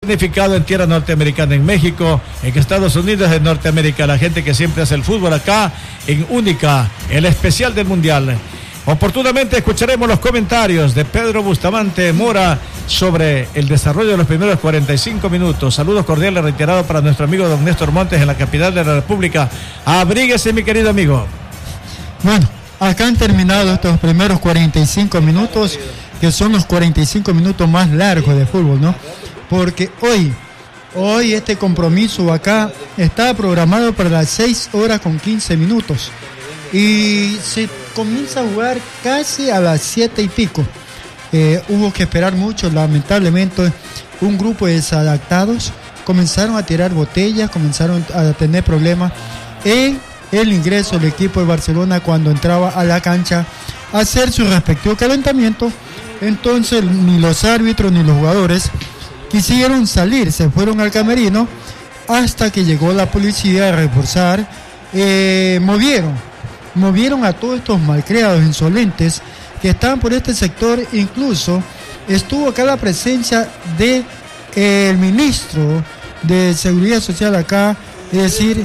significado en tierra norteamericana, en México, en Estados Unidos de Norteamérica, la gente que siempre hace el fútbol acá en Única, el especial del Mundial. Oportunamente escucharemos los comentarios de Pedro Bustamante Mora sobre el desarrollo de los primeros 45 minutos. Saludos cordiales reiterados para nuestro amigo don Néstor Montes en la capital de la República. Abríguese, mi querido amigo. Bueno, acá han terminado estos primeros 45 minutos, que son los 45 minutos más largos de fútbol, ¿no? Porque hoy este compromiso acá está programado para las 6 horas con 15 minutos. Y se comienza a jugar casi a las 7 y pico. Hubo que esperar mucho, lamentablemente. Un grupo de desadaptados comenzaron a tirar botellas, comenzaron a tener problemas en el ingreso del equipo de Barcelona cuando entraba a la cancha a hacer su respectivo calentamiento. Entonces ni los árbitros ni los jugadores quisieron salir, se fueron al camerino hasta que llegó la policía a reforzar. Movieron a todos estos malcriados insolentes que estaban por este sector. Incluso estuvo acá la presencia de el ministro de Seguridad Social acá, es decir,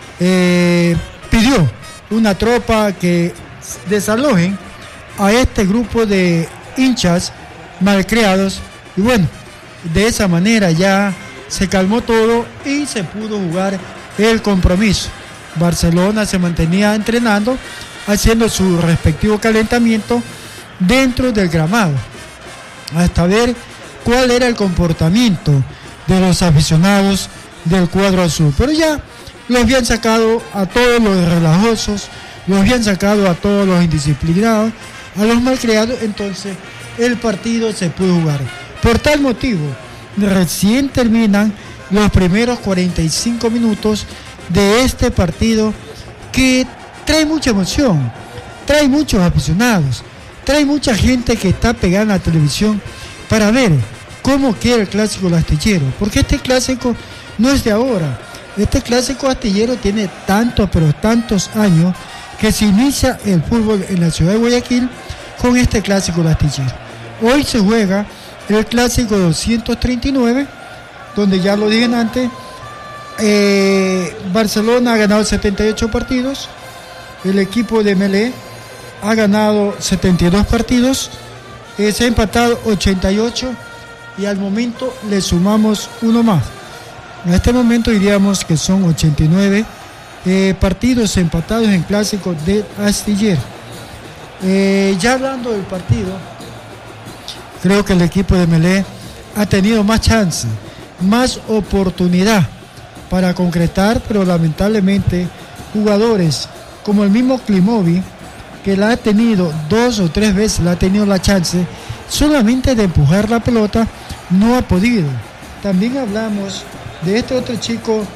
pidió una tropa que desalojen a este grupo de hinchas malcriados, y bueno, de esa manera ya se calmó todo y se pudo jugar el compromiso. Barcelona se mantenía entrenando, haciendo su respectivo calentamiento dentro del gramado, hasta ver cuál era el comportamiento de los aficionados del cuadro azul. Pero ya los habían sacado a todos los relajosos, los habían sacado a todos los indisciplinados, a los malcriados. Entonces el partido se pudo jugar. Por tal motivo, recién terminan los primeros 45 minutos de este partido, que trae mucha emoción, trae muchos aficionados, trae mucha gente que está pegada en la televisión para ver cómo queda el clásico astillero, porque este clásico no es de ahora. Este clásico astillero tiene tantos, pero tantos años, que se inicia el fútbol en la ciudad de Guayaquil con este clásico astillero. Hoy se juega el clásico 239, donde ya lo dije antes. Barcelona ha ganado 78 partidos, el equipo de Melé ha ganado 72 partidos, se ha empatado 88 y al momento le sumamos uno más. En este momento diríamos que son 89 partidos empatados en clásico de astillero. Ya hablando del partido, creo que el equipo de Melé ha tenido más chance, más oportunidad para concretar, pero lamentablemente jugadores como el mismo Klimovic, que la ha tenido 2 o 3 veces, la ha tenido la chance solamente de empujar la pelota, no ha podido. También hablamos de este otro chico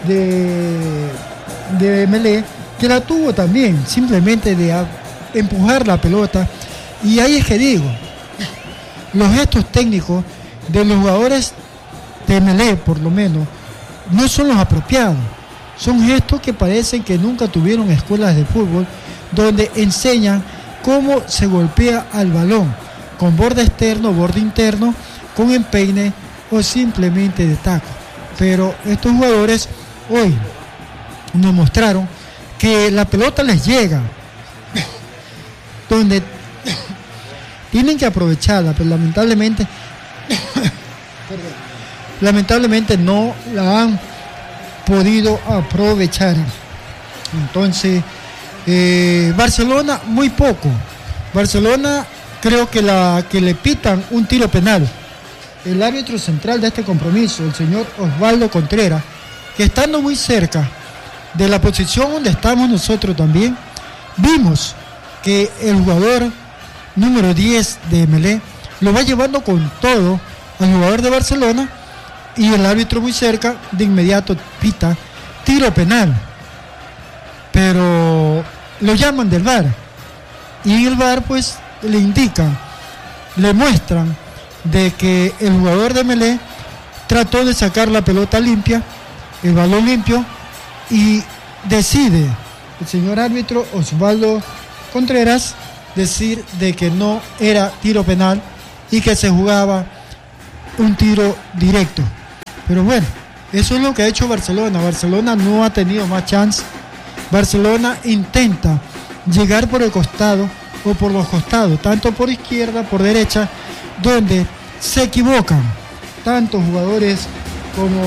de Melé, que la tuvo también, simplemente de empujar la pelota. Y ahí es que digo, los gestos técnicos de los jugadores de Melé, por lo menos, no son los apropiados. Son gestos que parecen que nunca tuvieron escuelas de fútbol donde enseñan cómo se golpea al balón, con borde externo, borde interno, con empeine o simplemente de taco. Pero estos jugadores hoy nos mostraron que la pelota les llega, donde tienen que aprovecharla, pero lamentablemente no la han podido aprovechar. Entonces Barcelona muy poco. Barcelona creo que le pitan un tiro penal. El árbitro central de este compromiso, el señor Osvaldo Contreras, que estando muy cerca de la posición donde estamos nosotros también, vimos que el jugador número 10 de Melé lo va llevando con todo al jugador de Barcelona, y el árbitro muy cerca de inmediato pita tiro penal, pero lo llaman del VAR, y en el VAR pues le indican, le muestran de que el jugador de Melé trató de sacar la pelota limpia, el balón limpio, y decide el señor árbitro Osvaldo Contreras decir de que no era tiro penal y que se jugaba un tiro directo. Pero bueno, eso es lo que ha hecho Barcelona. Barcelona no ha tenido más chance. Barcelona intenta llegar por el costado o por los costados, tanto por izquierda, por derecha, donde se equivocan tantos jugadores como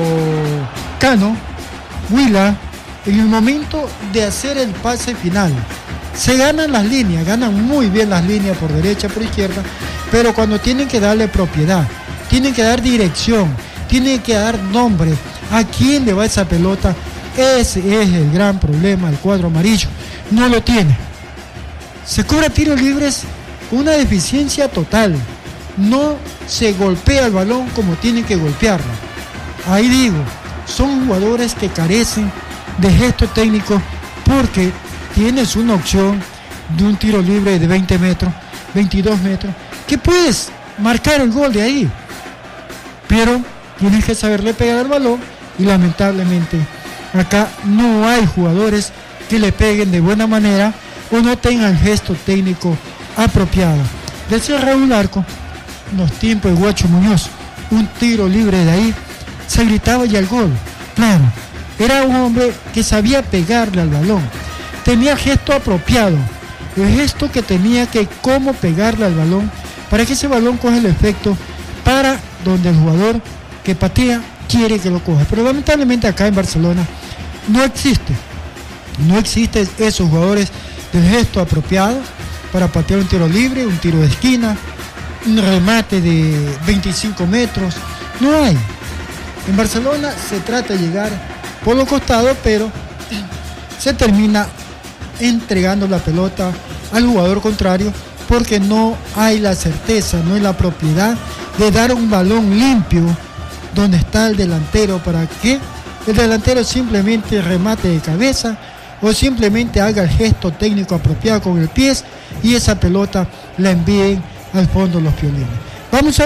Cano, Huila, en el momento de hacer el pase final. Se ganan las líneas, ganan muy bien las líneas por derecha, por izquierda, pero cuando tienen que darle propiedad, tienen que dar dirección, tienen que dar nombre a quién le va esa pelota, ese es el gran problema del cuadro amarillo. No lo tiene. Se cobra tiros libres con una deficiencia total. No se golpea el balón como tienen que golpearlo. Ahí digo, son jugadores que carecen de gesto técnico porque tienes una opción de un tiro libre de 20 metros, 22 metros, que puedes marcar el gol de ahí. Pero tienes que saberle pegar al balón y lamentablemente acá no hay jugadores que le peguen de buena manera o no tengan gesto técnico apropiado. Decía Raúl Arco, en los tiempos de Guacho Muñoz, un tiro libre de ahí, se gritaba ya el gol. Claro, era un hombre que sabía pegarle al balón, tenía gesto apropiado, el gesto que tenía que cómo pegarle al balón para que ese balón coja el efecto para donde el jugador que patea quiere que lo coja. Pero lamentablemente acá en Barcelona no existen esos jugadores del gesto apropiado para patear un tiro libre, un tiro de esquina, un remate de 25 metros. No hay. En Barcelona se trata de llegar por los costados, pero se termina entregando la pelota al jugador contrario porque no hay la certeza, no hay la propiedad de dar un balón limpio donde está el delantero para que el delantero simplemente remate de cabeza o simplemente haga el gesto técnico apropiado con el pie y esa pelota la envíen al fondo los piolines. Vamos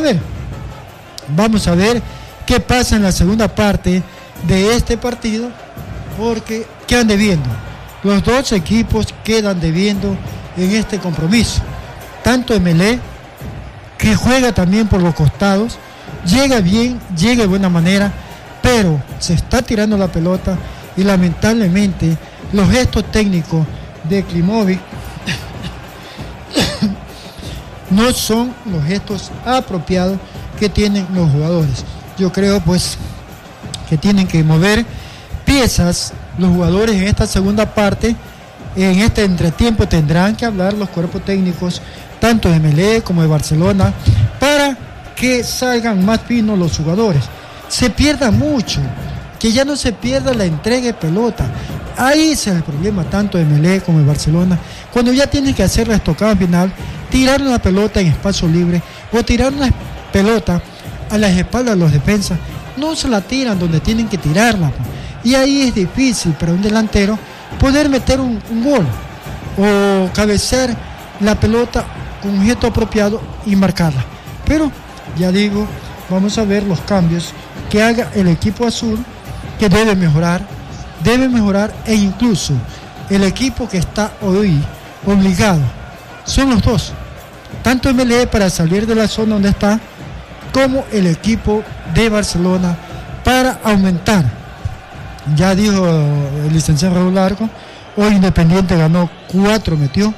a ver qué pasa en la segunda parte de este partido, porque quedan debiendo. Los dos equipos quedan debiendo en este compromiso. Tanto Melé, que juega también por los costados, llega bien, llega de buena manera, pero se está tirando la pelota y lamentablemente los gestos técnicos de Klimovic no son los gestos apropiados que tienen los jugadores. Yo creo pues que tienen que mover piezas los jugadores en esta segunda parte. En este entretiempo tendrán que hablar los cuerpos técnicos tanto de Melé como de Barcelona para que salgan más finos los jugadores, se pierda mucho, que ya no se pierda la entrega de pelota. Ahí es el problema tanto de Melé como de Barcelona, cuando ya tienes que hacer la estocada final, tirar una pelota en espacio libre o tirar una pelota a las espaldas de los defensas, no se la tiran donde tienen que tirarla, y ahí es difícil para un delantero poder meter un gol o cabecear la pelota con un gesto apropiado y marcarla. Pero ya digo, vamos a ver los cambios que haga el equipo azul, que debe mejorar e incluso el equipo que está hoy obligado son los dos, tanto MLE para salir de la zona donde está como el equipo de Barcelona para aumentar. Ya dijo el licenciado Raúl Largo, hoy Independiente ganó 4-0,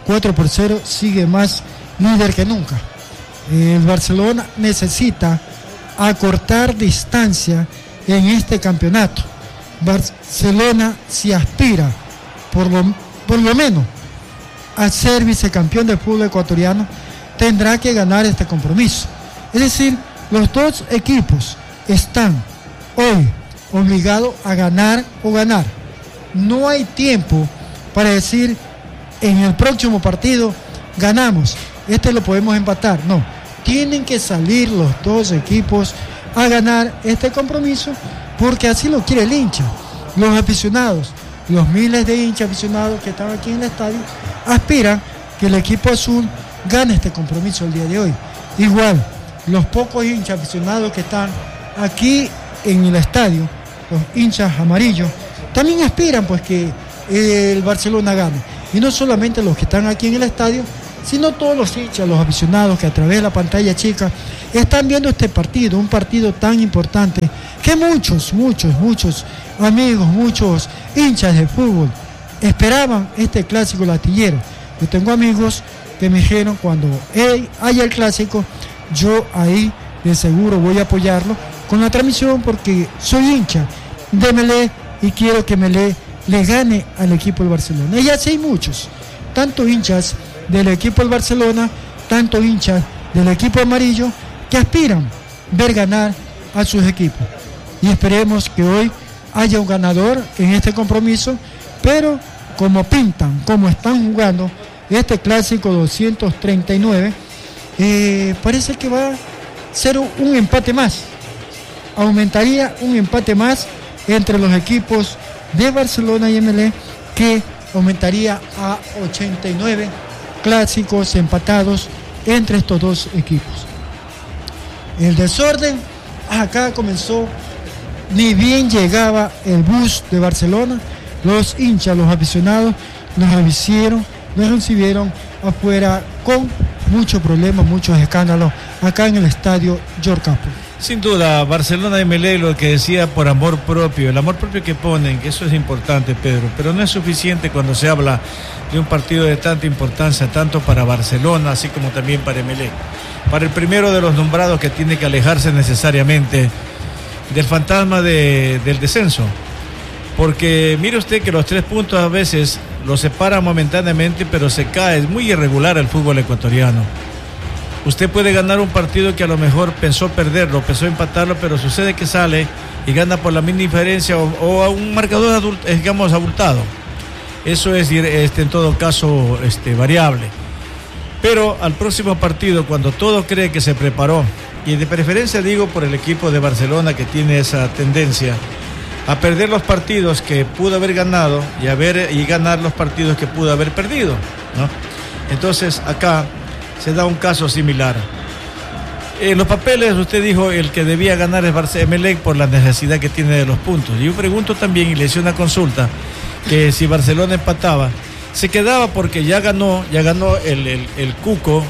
sigue más líder que nunca. El Barcelona necesita acortar distancia en este campeonato. Barcelona, si aspira por lo menos a ser vicecampeón del fútbol ecuatoriano, tendrá que ganar este compromiso. Es decir, los dos equipos están hoy obligados a ganar o ganar. No hay tiempo para decir en el próximo partido ganamos, este lo podemos empatar. No, tienen que salir los dos equipos a ganar este compromiso porque así lo quiere el hincha. Los aficionados, los miles de hinchas aficionados que están aquí en el estadio aspiran que el equipo azul gane este compromiso el día de hoy. Igual, los pocos hinchas aficionados que están aquí en el estadio, los hinchas amarillos, también aspiran pues que el Barcelona gane. Y no solamente los que están aquí en el estadio, sino todos los hinchas, los aficionados que a través de la pantalla chica están viendo este partido, un partido tan importante que muchos amigos, muchos hinchas de fútbol esperaban este clásico latillero. Yo tengo amigos que me dijeron, cuando haya el clásico, yo ahí de seguro voy a apoyarlo con la transmisión porque soy hincha de Melé y quiero que Melé le gane al equipo del Barcelona. Y así hay muchos, tanto hinchas del equipo del Barcelona, tanto hinchas del equipo amarillo, que aspiran ver ganar a sus equipos. Y esperemos que hoy haya un ganador en este compromiso, pero como pintan, como están jugando este clásico 239, parece que va a ser un empate más. Aumentaría un empate más entre los equipos de Barcelona y Melé, que aumentaría a 89 clásicos empatados entre estos dos equipos. El desorden acá comenzó, ni bien llegaba el bus de Barcelona, los hinchas, los aficionados nos recibieron afuera con muchos problemas, muchos escándalos acá en el estadio Jorge Campos. Sin duda, Barcelona y Melé, lo que decía, por amor propio, el amor propio que ponen, que eso es importante, Pedro, pero no es suficiente cuando se habla de un partido de tanta importancia, tanto para Barcelona, así como también para Melé. Para el primero de los nombrados, que tiene que alejarse necesariamente del fantasma del descenso, porque mire usted que los 3 puntos a veces los separan momentáneamente, pero se cae, es muy irregular el fútbol ecuatoriano. Usted puede ganar un partido que a lo mejor pensó perderlo, pensó empatarlo, pero sucede que sale y gana por la mínima diferencia o a un marcador digamos abultado. Eso es en todo caso variable. Pero al próximo partido, cuando todo cree que se preparó, y de preferencia digo por el equipo de Barcelona, que tiene esa tendencia a perder los partidos que pudo haber ganado y ganar los partidos que pudo haber perdido, ¿no? Entonces acá se da un caso similar. En los papeles usted dijo el que debía ganar es Emelec por la necesidad que tiene de los puntos. Yo pregunto también, y le hice una consulta, que si Barcelona empataba, se quedaba porque ya ganó el cuco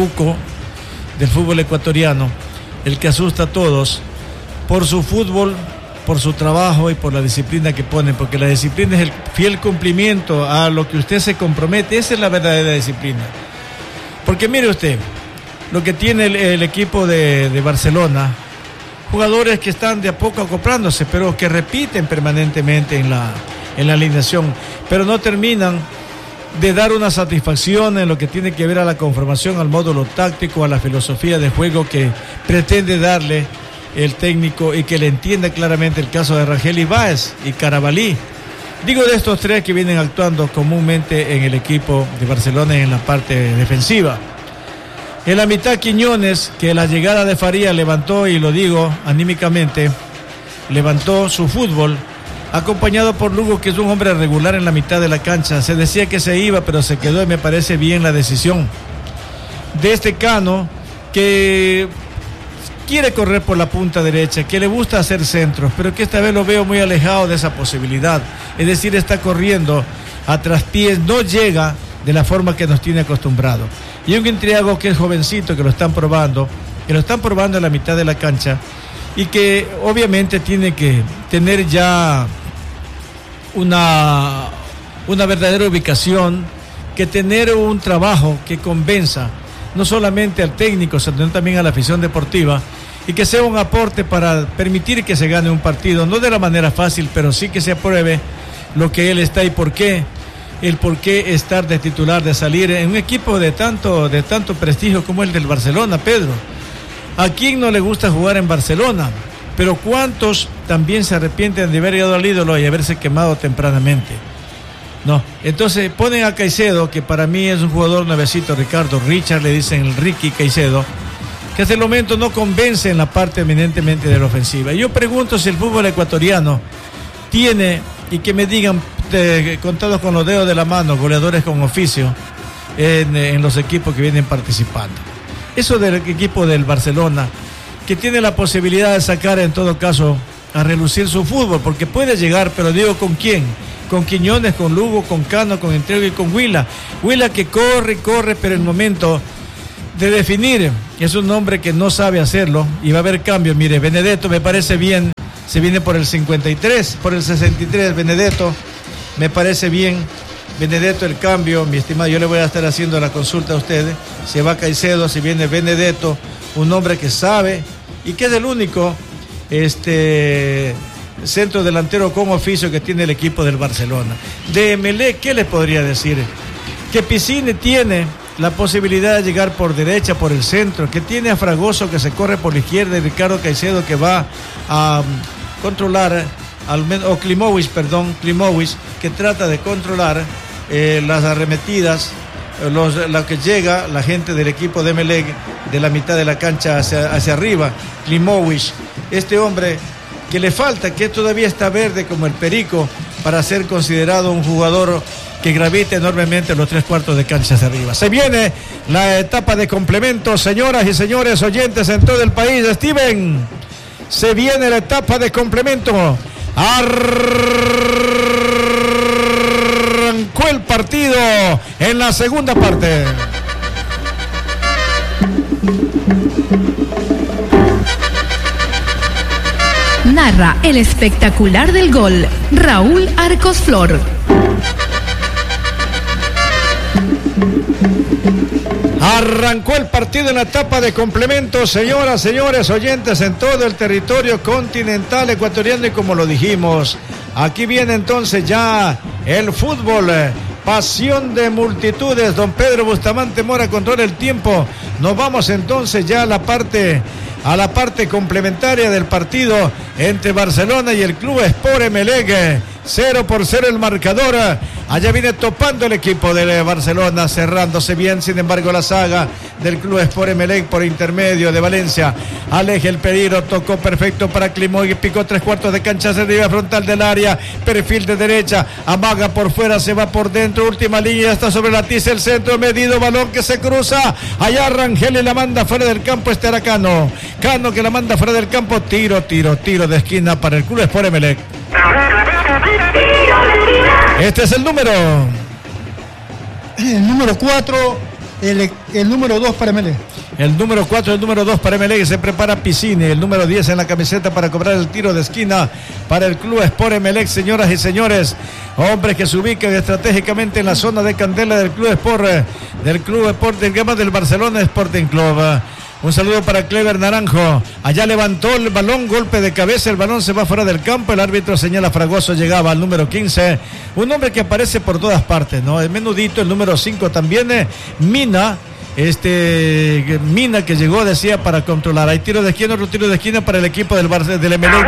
del fútbol ecuatoriano, el que asusta a todos, por su fútbol, por su trabajo y por la disciplina que ponen, porque la disciplina es el fiel cumplimiento a lo que usted se compromete. Esa es la verdadera disciplina. Porque mire usted, lo que tiene el equipo de Barcelona, jugadores que están de a poco acoplándose, pero que repiten permanentemente en la alineación, pero no terminan de dar una satisfacción en lo que tiene que ver a la conformación, al módulo táctico, a la filosofía de juego que pretende darle el técnico, y que le entienda claramente el caso de Rangel Ibáez y Carabalí. Digo de estos 3 que vienen actuando comúnmente en el equipo de Barcelona en la parte defensiva. En la mitad, Quiñones, que la llegada de Faría levantó, y lo digo anímicamente, levantó su fútbol, acompañado por Lugo, que es un hombre regular en la mitad de la cancha. Se decía que se iba, pero se quedó, y me parece bien la decisión de Cano, que quiere correr por la punta derecha, que le gusta hacer centros, pero que esta vez lo veo muy alejado de esa posibilidad. Es decir, está corriendo a traspiés, no llega de la forma que nos tiene acostumbrado. Y un Intriago que es jovencito, que lo están probando en la mitad de la cancha, y que obviamente tiene que tener ya una verdadera ubicación, que tener un trabajo que convenza no solamente al técnico, sino también a la afición deportiva, y que sea un aporte para permitir que se gane un partido, no de la manera fácil, pero sí que se apruebe lo que él está y por qué estar de titular, de salir en un equipo de tanto prestigio como el del Barcelona, Pedro. ¿A quién no le gusta jugar en Barcelona? Pero ¿cuántos también se arrepienten de haber llegado al ídolo y haberse quemado tempranamente? No, entonces ponen a Caicedo, que para mí es un jugador nuevecito, Ricardo Richard, le dicen el Ricky Caicedo, que hasta el momento no convence en la parte eminentemente de la ofensiva. Y yo pregunto si el fútbol ecuatoriano tiene, y que me digan, contados con los dedos de la mano, goleadores con oficio en los equipos que vienen participando. Eso del equipo del Barcelona, que tiene la posibilidad de sacar en todo caso a relucir su fútbol, porque puede llegar, pero digo con quién. con Quiñones, con Lugo, con Cano, con Entrego y con Huila. Huila que corre, pero en el momento de definir es un hombre que no sabe hacerlo y va a haber cambio. Mire, Benedetto me parece bien, se viene por el 53, por el 63, Benedetto, me parece bien. Benedetto el cambio, mi estimado, yo le voy a estar haciendo la consulta a ustedes. Se va Caicedo, se viene Benedetto, un hombre que sabe y que es el único centro delantero con oficio que tiene el equipo del Barcelona. De Emelec, ¿qué le podría decir? Que Piscine tiene la posibilidad de llegar por derecha, por el centro, que tiene a Fragoso que se corre por la izquierda y Ricardo Caicedo que va a controlar, o Klimovic, que trata de controlar las arremetidas, lo que llega la gente del equipo de Emelec de la mitad de la cancha hacia arriba. Klimovic, este hombre que le falta, que todavía está verde como el perico para ser considerado un jugador que gravita enormemente en los 3/4 de cancha hacia arriba. Se viene la etapa de complemento, señoras y señores oyentes en todo el país. Steven, se viene la etapa de complemento. Arrancó el partido en la segunda parte. Narra el espectacular del gol, Raúl Arcos Flor. Arrancó el partido en la etapa de complemento, señoras, señores, oyentes en todo el territorio continental ecuatoriano y como lo dijimos, aquí viene entonces ya el fútbol, pasión de multitudes. Don Pedro Bustamante Mora controla el tiempo. Nos vamos entonces ya a la parte complementaria del partido entre Barcelona y el Club Sport Emelec. 0-0 el marcador. Allá viene topando el equipo de Barcelona, cerrándose bien, sin embargo, la saga del Club Sport Emelec por intermedio de Valencia. Aleja el peligro, tocó perfecto para Klimovic, picó 3/4 de cancha hacia arriba, frontal del área, perfil de derecha, amaga por fuera, se va por dentro, última línea, está sobre la tiza, el centro medido, balón que se cruza. Allá Rangel y la manda fuera del campo, era Cano. Cano que la manda fuera del campo, tiro de esquina para el Club Sport Emelec. Este es el número 4, el número 2 para Emelec. El número 4, el número 2 para Emelec, se prepara Piscine, el número 10 en la camiseta para cobrar el tiro de esquina para el Club Sport Emelec, señoras y señores. Hombres que se ubican estratégicamente en la zona de candela del Club Sport, del Barcelona Sporting Club. Un saludo para Clever Naranjo. Allá levantó el balón, golpe de cabeza, el balón se va fuera del campo, el árbitro señala Fragoso, llegaba al número 15, un hombre que aparece por todas partes, ¿no? El menudito, el número 5 también, Mina que llegó, decía, para controlar. Hay tiro de esquina, otro tiro de esquina para el equipo del Emelec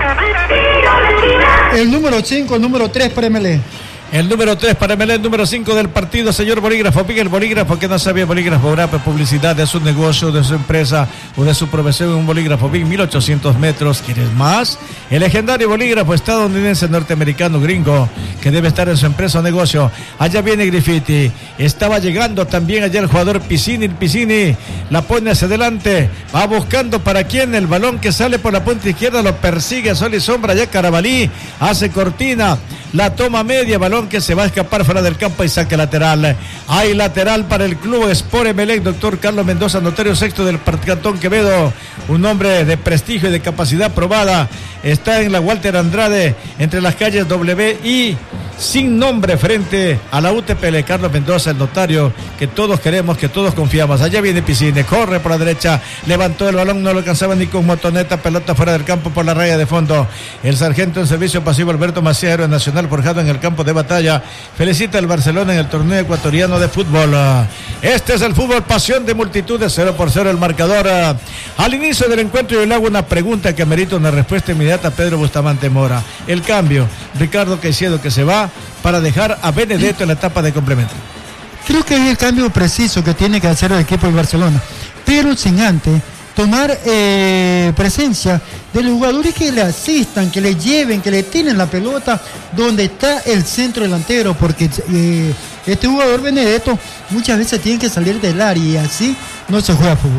El número 5, el número 3 para Emelec. El número 3 para Emelec, el número 5 del partido, señor bolígrafo. Pique el bolígrafo, que no sabía bolígrafo, habrá publicidad de su negocio, de su empresa o de su profesión. Un bolígrafo Big, 1800 metros. ¿Quieres más? El legendario bolígrafo estadounidense norteamericano gringo que debe estar en su empresa o negocio. Allá viene Griffiti. Estaba llegando también allá el jugador Piscini. La pone hacia adelante. Va buscando para quién. El balón que sale por la punta izquierda lo persigue sol y sombra. Ya Carabalí hace cortina. La toma media, balón que se va a escapar fuera del campo y saque lateral. Hay lateral para el Club Sport Emelec, doctor Carlos Mendoza, notario sexto del Cantón Quevedo, un hombre de prestigio y de capacidad probada. Está en la Walter Andrade, entre las calles W y sin nombre, frente a la UTPL. Carlos Mendoza, el notario que todos queremos, que todos confiamos. Allá viene Piscine, corre por la derecha, levantó el balón, no lo alcanzaba ni con motoneta, pelota fuera del campo por la raya de fondo. El sargento en servicio pasivo Alberto Macías, héroe nacional forjado en el campo de batalla, felicita al Barcelona en el torneo ecuatoriano de fútbol. Este es el fútbol, pasión de multitudes, 0-0 el marcador. Al inicio del encuentro yo le hago una pregunta que amerita una respuesta inmediata a Pedro Bustamante Mora. El cambio, Ricardo Caicedo que se va para dejar a Benedetto en la etapa de complemento. Creo que es el cambio preciso que tiene que hacer el equipo del Barcelona, pero sin antes tomar presencia de los jugadores que le asistan, que le lleven, que le tienen la pelota donde está el centro delantero, porque este jugador Benedetto muchas veces tiene que salir del área y así no se juega fútbol.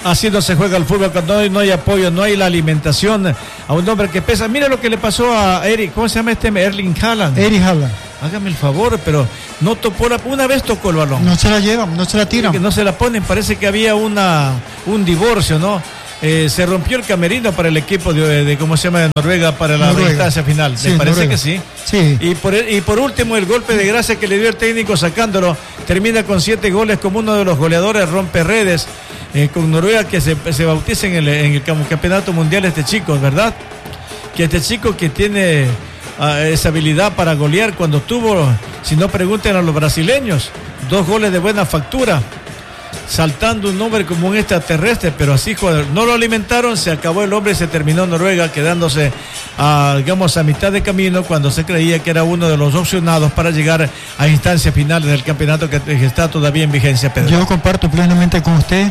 Así no se juega el fútbol cuando no hay apoyo, no hay la alimentación a un hombre que pesa. Mira lo que le pasó a Eric, ¿cómo se llama este? Erling Haaland. Eric Haaland. Hágame el favor, pero no tocó una vez tocó el balón. No se la llevan, no se la tiran. Que no se la ponen, parece que había un divorcio, ¿no? Se rompió el camerino para el equipo de ¿cómo se llama? De Noruega para la instancia final. Sí, Me parece Noruega. que sí. Sí. Y por último, el golpe de gracia que le dio el técnico sacándolo. Termina con 7 goles como uno de los goleadores, rompe redes. Con Noruega que se bautiza en el campeonato mundial este chico, ¿verdad? Que este chico que tiene esa habilidad para golear cuando tuvo, si no pregunten a los brasileños, 2 goles de buena factura. Saltando un hombre como un extraterrestre, pero así no lo alimentaron, se acabó el hombre y se terminó Noruega quedándose a mitad de camino cuando se creía que era uno de los opcionados para llegar a instancias finales del campeonato que está todavía en vigencia, Pedro. Yo comparto plenamente con usted.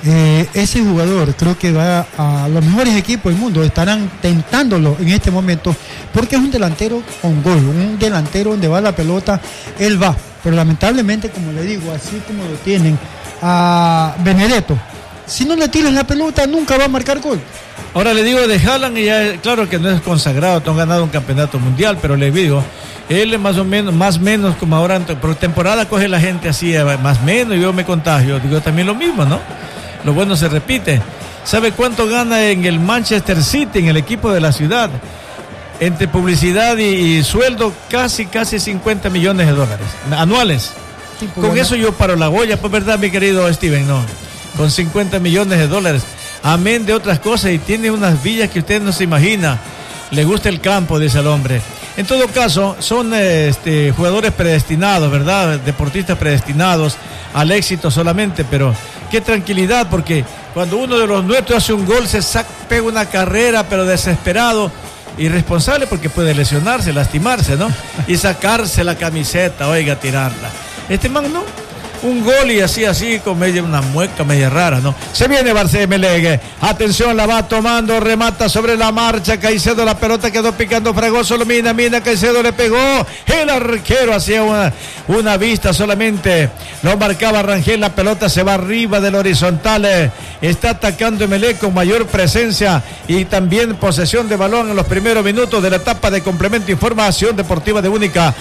Ese jugador creo que va a los mejores equipos del mundo, estarán tentándolo en este momento porque es un delantero con gol, un delantero donde va la pelota, él va, pero lamentablemente, como le digo, así como lo tienen a Benedetto, si no le tiras la pelota nunca va a marcar gol. Ahora le digo de Haaland, y ya claro que no es consagrado, no ha ganado un campeonato mundial, pero le digo, él es más o menos como ahora por temporada coge la gente así, más o menos, y yo me contagio, digo también lo mismo, ¿no? Lo bueno se repite. ¿Sabe cuánto gana en el Manchester City, en el equipo de la ciudad? Entre publicidad y sueldo, casi 50 millones de dólares anuales. Con eso yo paro la olla, pues verdad, mi querido Steven, no. Con 50 millones de dólares. Amén de otras cosas, y tiene unas villas que usted no se imagina. Le gusta el campo, dice el hombre. En todo caso, son jugadores predestinados, ¿verdad? Deportistas predestinados al éxito solamente, pero qué tranquilidad, porque cuando uno de los nuestros hace un gol, pega una carrera, pero desesperado, irresponsable, porque puede lesionarse, lastimarse, ¿no? Y sacarse la camiseta, oiga, tirarla. Este man, ¿no? Un gol y así, con una mueca media rara, ¿no? Se viene Barcemelegue. Atención, la va tomando, remata sobre la marcha. Caicedo, la pelota quedó picando, Fragoso lo mina, Caicedo le pegó. El arquero hacía una vista solamente. Lo marcaba Rangel, la pelota se va arriba del horizontal. Está atacando Emelec con mayor presencia y también posesión de balón en los primeros minutos de la etapa de complemento. Información deportiva de Única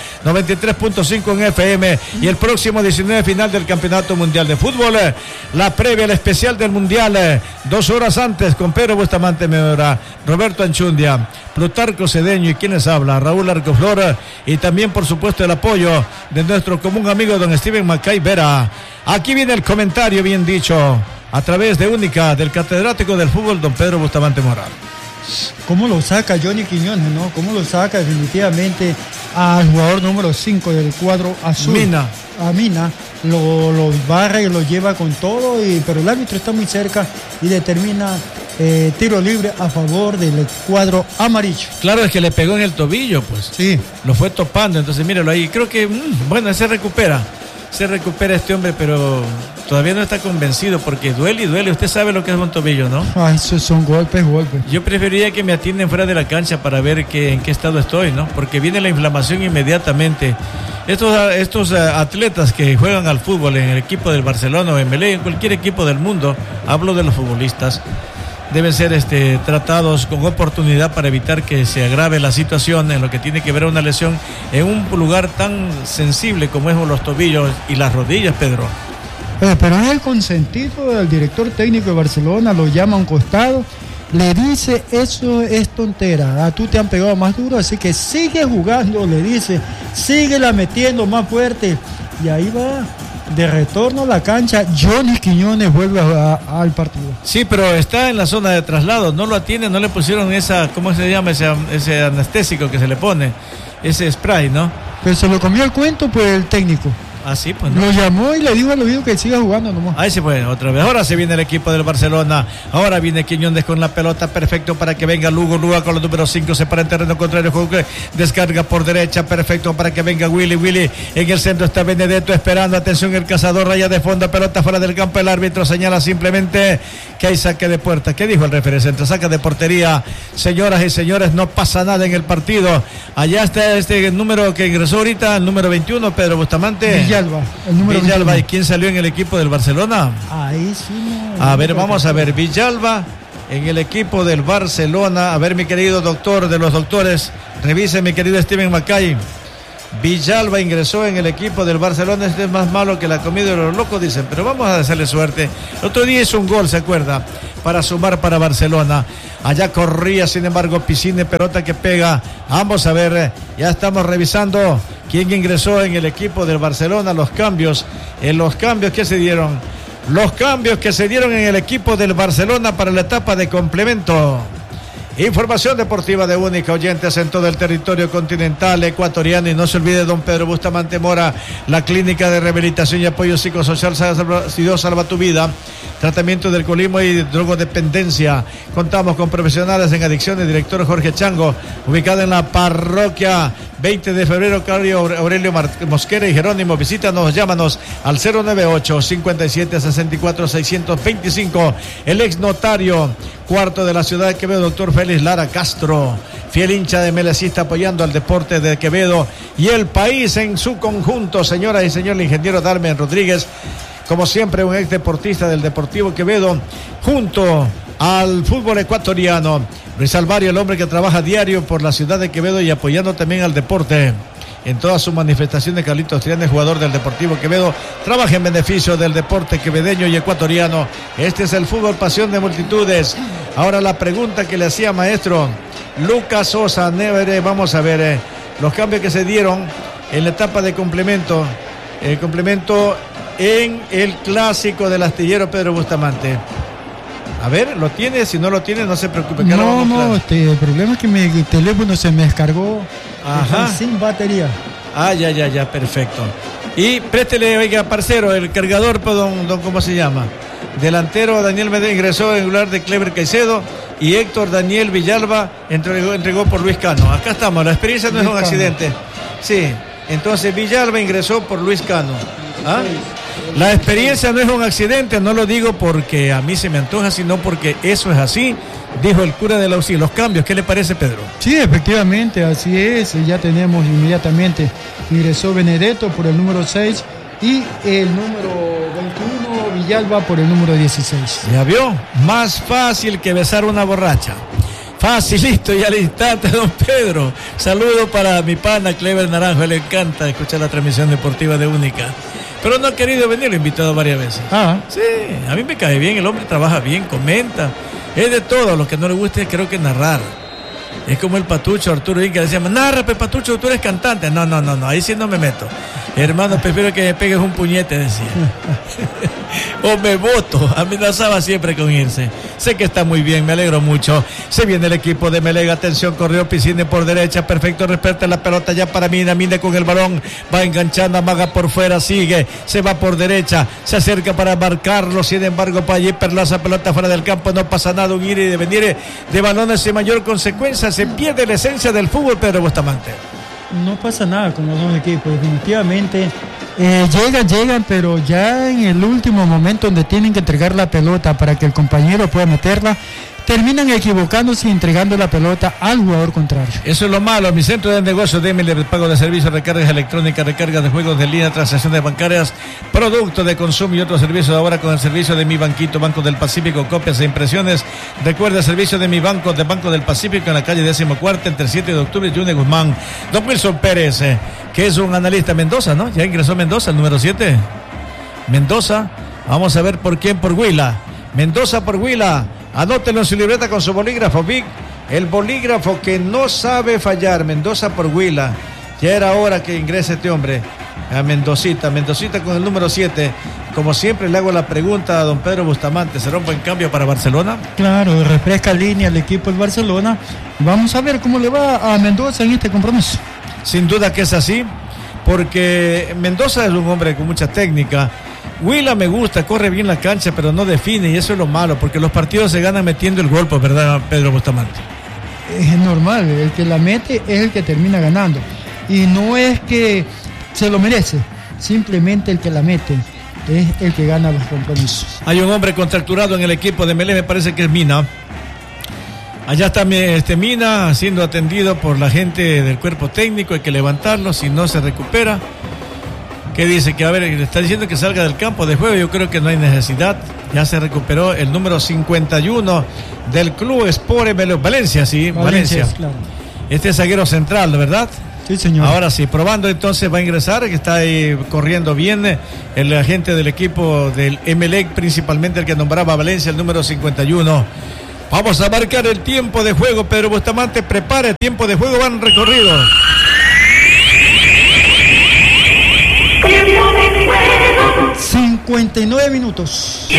93.5 en FM. Y el próximo 19 final del Campeonato Mundial de Fútbol, la previa, el especial del Mundial, 2 horas antes, con Pedro Bustamante Meora, Roberto Anchundia, Plutarco Cedeño y quienes habla, Raúl Arcoflor, y también por supuesto el apoyo de nuestro común amigo don Steven Macay Vera. Aquí viene el comentario bien dicho a través de Única del catedrático del fútbol don Pedro Bustamante Moral. ¿Cómo lo saca Johnny Quiñones, no? ¿Cómo lo saca definitivamente al jugador número 5 del cuadro azul? A Mina, lo barra y lo lleva con todo, pero el árbitro está muy cerca y determina tiro libre a favor del cuadro amarillo. Claro, es que le pegó en el tobillo, pues. Sí. Lo fue topando, entonces míralo ahí. Creo que, se recupera este hombre, pero todavía no está convencido porque duele y duele. Usted sabe lo que es un tobillo, ¿no? Esos son golpes. Yo preferiría que me atienden fuera de la cancha para ver en qué estado estoy, ¿no? Porque viene la inflamación inmediatamente. Estos atletas que juegan al fútbol en el equipo del Barcelona o en Emelec, en cualquier equipo del mundo, hablo de los futbolistas, deben ser tratados con oportunidad para evitar que se agrave la situación en lo que tiene que ver a una lesión en un lugar tan sensible como es los tobillos y las rodillas, Pedro. Pero es el consentido del director técnico de Barcelona, lo llama a un costado, le dice, eso es tontera, a tú te han pegado más duro, así que sigue jugando, le dice, síguela metiendo más fuerte, y ahí va. De retorno a la cancha, Johnny Quiñones vuelve al partido. Sí, pero está en la zona de traslado, no lo atienden, no le pusieron ¿cómo se llama? Ese anestésico que se le pone, ese spray, ¿no? Pero se lo comió el cuento pues el técnico. Ah, sí, pues no. Lo llamó y le dijo al oído que siga jugando nomás. Ahí se fue otra vez. Ahora se viene el equipo del Barcelona. Ahora viene Quiñones con la pelota, perfecto para que venga Lugo con los números 5, se para en terreno contrario, descarga por derecha, perfecto para que venga Willy. En el centro está Benedetto esperando, atención, el cazador, raya de fondo, pelota fuera del campo, el árbitro señala simplemente que hay saque de puerta. ¿Qué dijo el referee centro? Saca de portería. Señoras y señores, no pasa nada en el partido. Allá está este número que ingresó ahorita, el número 21, Pedro Bustamante. Villalba, el número Villalba. 21. ¿Y quién salió en el equipo del Barcelona? Ahí sí. A ver, vamos a ver. Villalba en el equipo del Barcelona. A ver, mi querido doctor de los doctores, revise, mi querido Steven Macay. Villalba ingresó en el equipo del Barcelona. Este es más malo que la comida de los locos, dicen, pero vamos a hacerle suerte. El otro día hizo un gol, ¿se acuerda? Para sumar para Barcelona. Allá corría, sin embargo, Piscine, pelota que pega. Vamos a ver, ya estamos revisando quién ingresó en el equipo del Barcelona, los cambios que se dieron. Los cambios que se dieron en el equipo del Barcelona para la etapa de complemento. Información deportiva de Única, oyentes en todo el territorio continental ecuatoriano. Y no se olvide, don Pedro Bustamante Mora, la clínica de rehabilitación y apoyo psicosocial Si Dios salva tu vida, tratamiento del alcoholismo y drogodependencia. Contamos con profesionales en adicciones, director Jorge Chango, ubicado en la parroquia 20 de febrero, Claudio Aurelio Mosquera y Jerónimo. Visítanos, llámanos al 098-5764-625. El ex notario cuarto de la ciudad de Quevedo, doctor Félix Lara Castro, fiel hincha de Melecista, apoyando al deporte de Quevedo y el país en su conjunto. Señoras y señores, el ingeniero Darmen Rodríguez, como siempre, un ex deportista del Deportivo Quevedo, junto al fútbol ecuatoriano. Luis Alvario, el hombre que trabaja diario por la ciudad de Quevedo y apoyando también al deporte en todas sus manifestaciones. Carlitos Trianes, jugador del Deportivo Quevedo, trabaja en beneficio del deporte quevedeño y ecuatoriano. Este es el fútbol, pasión de multitudes. Ahora la pregunta que le hacía maestro Lucas Sosa Nevere, vamos a ver los cambios que se dieron en la etapa de complemento. El complemento en el clásico del astillero Pedro Bustamante. A ver, ¿lo tiene? Si no lo tiene, no se preocupe. No, el problema es que mi teléfono se me descargó. Ajá. Sin batería. Ah, ya, perfecto. Y préstele, oiga, parcero, el cargador, pues, don ¿cómo se llama? Delantero Daniel Medina ingresó en lugar de Clever Caicedo y Héctor Daniel Villalba entregó por Luis Cano. Acá estamos, la experiencia no es un accidente. Sí, entonces Villalba ingresó por Luis Cano. ¿Ah? La experiencia no es un accidente, no lo digo porque a mí se me antoja, sino porque eso es así, dijo el cura del auxilio. Los cambios, ¿qué le parece, Pedro? Sí, efectivamente, así es. Ya tenemos inmediatamente, ingresó Benedetto por el número 6 y el número 21, Villalba, por el número 16. ¿Ya vio? Más fácil que besar una borracha. Facilito y al instante, don Pedro. Saludo para mi pana Clever Naranjo, le encanta escuchar la transmisión deportiva de Única. Pero no ha querido venir, lo he invitado varias veces. Ah. Sí, a mí me cae bien, el hombre trabaja bien, comenta. Es de todo, lo que no le gusta creo que narrar. Es como el Patucho, Arturo Inca, decía, narra, Patucho, tú eres cantante. No, ahí sí no me meto. Hermano, prefiero que me pegues un puñete, decía. O me voto, amenazaba siempre con irse. Sé que está muy bien, me alegro mucho. Se viene el equipo de Melega, atención, corrió Piscine por derecha, perfecto, respeta la pelota ya para Mina con el balón, va enganchando, amaga por fuera, sigue, se va por derecha, se acerca para marcarlo, sin embargo, para allí Perlaza, pelota fuera del campo, no pasa nada, un ir y de venir de balones sin mayor consecuencia, se pierde la esencia del fútbol, Pedro Bustamante. No pasa nada con los dos equipos, definitivamente llegan, pero ya en el último momento donde tienen que entregar la pelota para que el compañero pueda meterla, terminan equivocándose y entregando la pelota al jugador contrario. Eso es lo malo. Mi centro de negocios de Emily, pago de servicios, recargas electrónicas, recargas de juegos de línea, transacciones bancarias, productos de consumo y otros servicios ahora con el servicio de Mi Banquito, Banco del Pacífico, copias e impresiones. Recuerda el servicio de Mi Banco, de Banco del Pacífico en la calle 14, entre 7 de octubre y June Guzmán. Don Wilson Pérez, que es un analista Mendoza, ¿no? Ya ingresó Mendoza, el número 7. Mendoza, vamos a ver por quién, por Huila. Mendoza por Huila. Anótelo en su libreta con su bolígrafo, Vic. El bolígrafo que no sabe fallar. Mendoza por Huila. Ya era hora que ingrese este hombre a Mendocita con el número 7. Como siempre le hago la pregunta a don Pedro Bustamante, ¿será un buen cambio para Barcelona? Claro, refresca línea al equipo del Barcelona. Vamos a ver cómo le va a Mendoza en este compromiso. Sin duda que es así, porque Mendoza es un hombre con mucha técnica. Huila me gusta, corre bien la cancha, pero no define, y eso es lo malo, porque los partidos se ganan metiendo el gol, pues, ¿verdad, Pedro Bustamante? Es normal, el que la mete es el que termina ganando. Y no es que se lo merece, simplemente el que la mete es el que gana los compromisos. Hay un hombre contracturado en el equipo de Melé, me parece que es Mina. Allá está Mina siendo atendido por la gente del cuerpo técnico, hay que levantarlo, si no se recupera. ¿Qué dice? Que a ver, le está diciendo que salga del campo de juego. Yo creo que no hay necesidad. Ya se recuperó el número 51 del Club Sport Valencia, sí, Valencia. Claro. Este es zaguero central, ¿verdad? Sí, señor. Ahora sí, probando entonces va a ingresar, que está ahí corriendo bien el agente del equipo del Emelec, principalmente el que nombraba a Valencia, el número 51. Vamos a marcar el tiempo de juego. Pedro Bustamante, prepare, tiempo de juego, van recorrido. 59 minutos.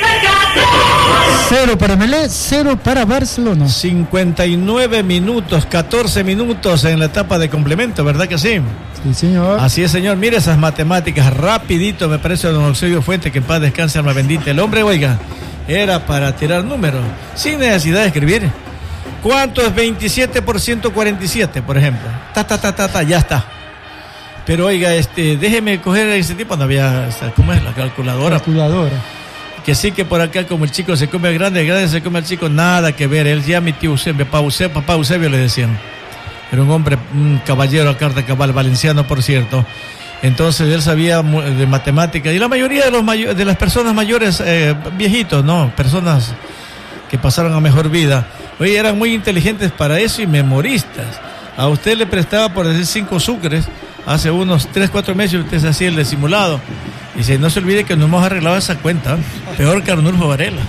0 para Emelec, 0 para Barcelona. 59 minutos, 14 minutos en la etapa de complemento, ¿verdad que sí? Sí, señor. Así es, señor. Mire esas matemáticas, rapidito, me parece don Eusebio Fuente, que en paz descanse, alma bendita. El hombre, oiga, era para tirar números, sin necesidad de escribir. ¿Cuánto es 27 por 147, por ejemplo? Ya está. Pero oiga, déjeme coger ese tipo, no había, ¿cómo es? La calculadora. Que sí, que por acá como el chico se come al grande, el grande se come al chico, nada que ver. Él ya mi tío Eusebio, papá Eusebio le decían. Era un hombre, un caballero a carta cabal, valenciano por cierto. Entonces él sabía de matemáticas. Y la mayoría de las personas mayores, viejitos, ¿no? Personas que pasaron a mejor vida. Oye, eran muy inteligentes para eso y memoristas. A usted le prestaba, por decir, 5 sucres. Hace unos 3-4 meses usted se hacía el de simulado. Y dice, no se olvide que no hemos arreglado esa cuenta. Peor que Arnulfo Varela.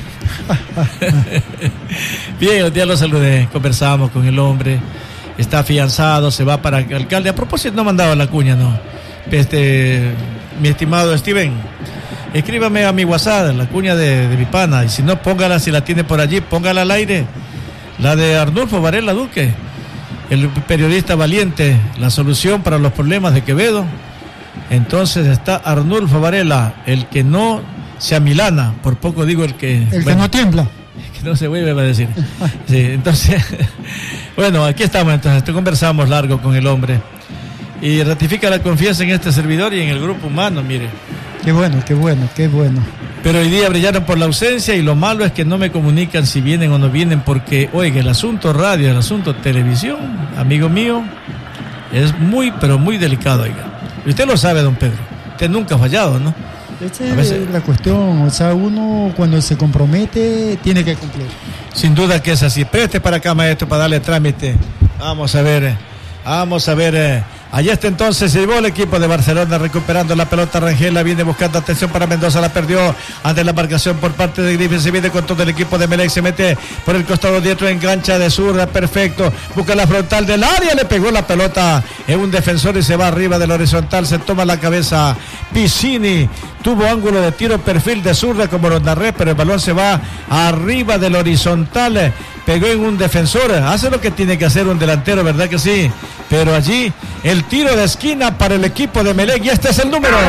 Bien, ya lo saludé. Conversamos con el hombre. Está afianzado, se va para alcalde. A propósito, no ha mandado la cuña, ¿no? Mi estimado Steven, escríbame a mi WhatsApp, la cuña de mi pana. Y si no, póngala, si la tiene por allí, póngala al aire. La de Arnulfo Varela Duque. El periodista valiente, la solución para los problemas de Quevedo. Entonces está Arnulfo Varela, el que no se amilana, por poco digo el que no tiembla. Que no se vuelve a decir. Sí, entonces, bueno, aquí estamos entonces, conversamos largo con el hombre. Y ratifica la confianza en este servidor y en el grupo humano, mire. Qué bueno. Pero hoy día brillaron por la ausencia y lo malo es que no me comunican si vienen o no vienen porque, oiga, el asunto radio, el asunto televisión, amigo mío, es muy, pero muy delicado, oiga. Y usted lo sabe, don Pedro, usted nunca ha fallado, ¿no? Esa es la cuestión, o sea, uno cuando se compromete tiene que cumplir. Sin duda que es así. Preste para acá, maestro, para darle trámite. Vamos a ver. Allá está entonces, se llevó el equipo de Barcelona recuperando la pelota. Rangel viene buscando atención para Mendoza, la perdió ante la marcación por parte de Griffith. Se viene con todo el equipo de Emelec, se mete por el costado diestro, engancha de zurda, perfecto, busca la frontal del área, le pegó la pelota en un defensor y se va arriba del horizontal, se toma la cabeza Piscini, tuvo ángulo de tiro, perfil de zurda como lo narré, pero el balón se va arriba del horizontal, pegó en un defensor, hace lo que tiene que hacer un delantero, ¿verdad que sí? Pero allí el tiro de esquina para el equipo de Emelec y este es el número.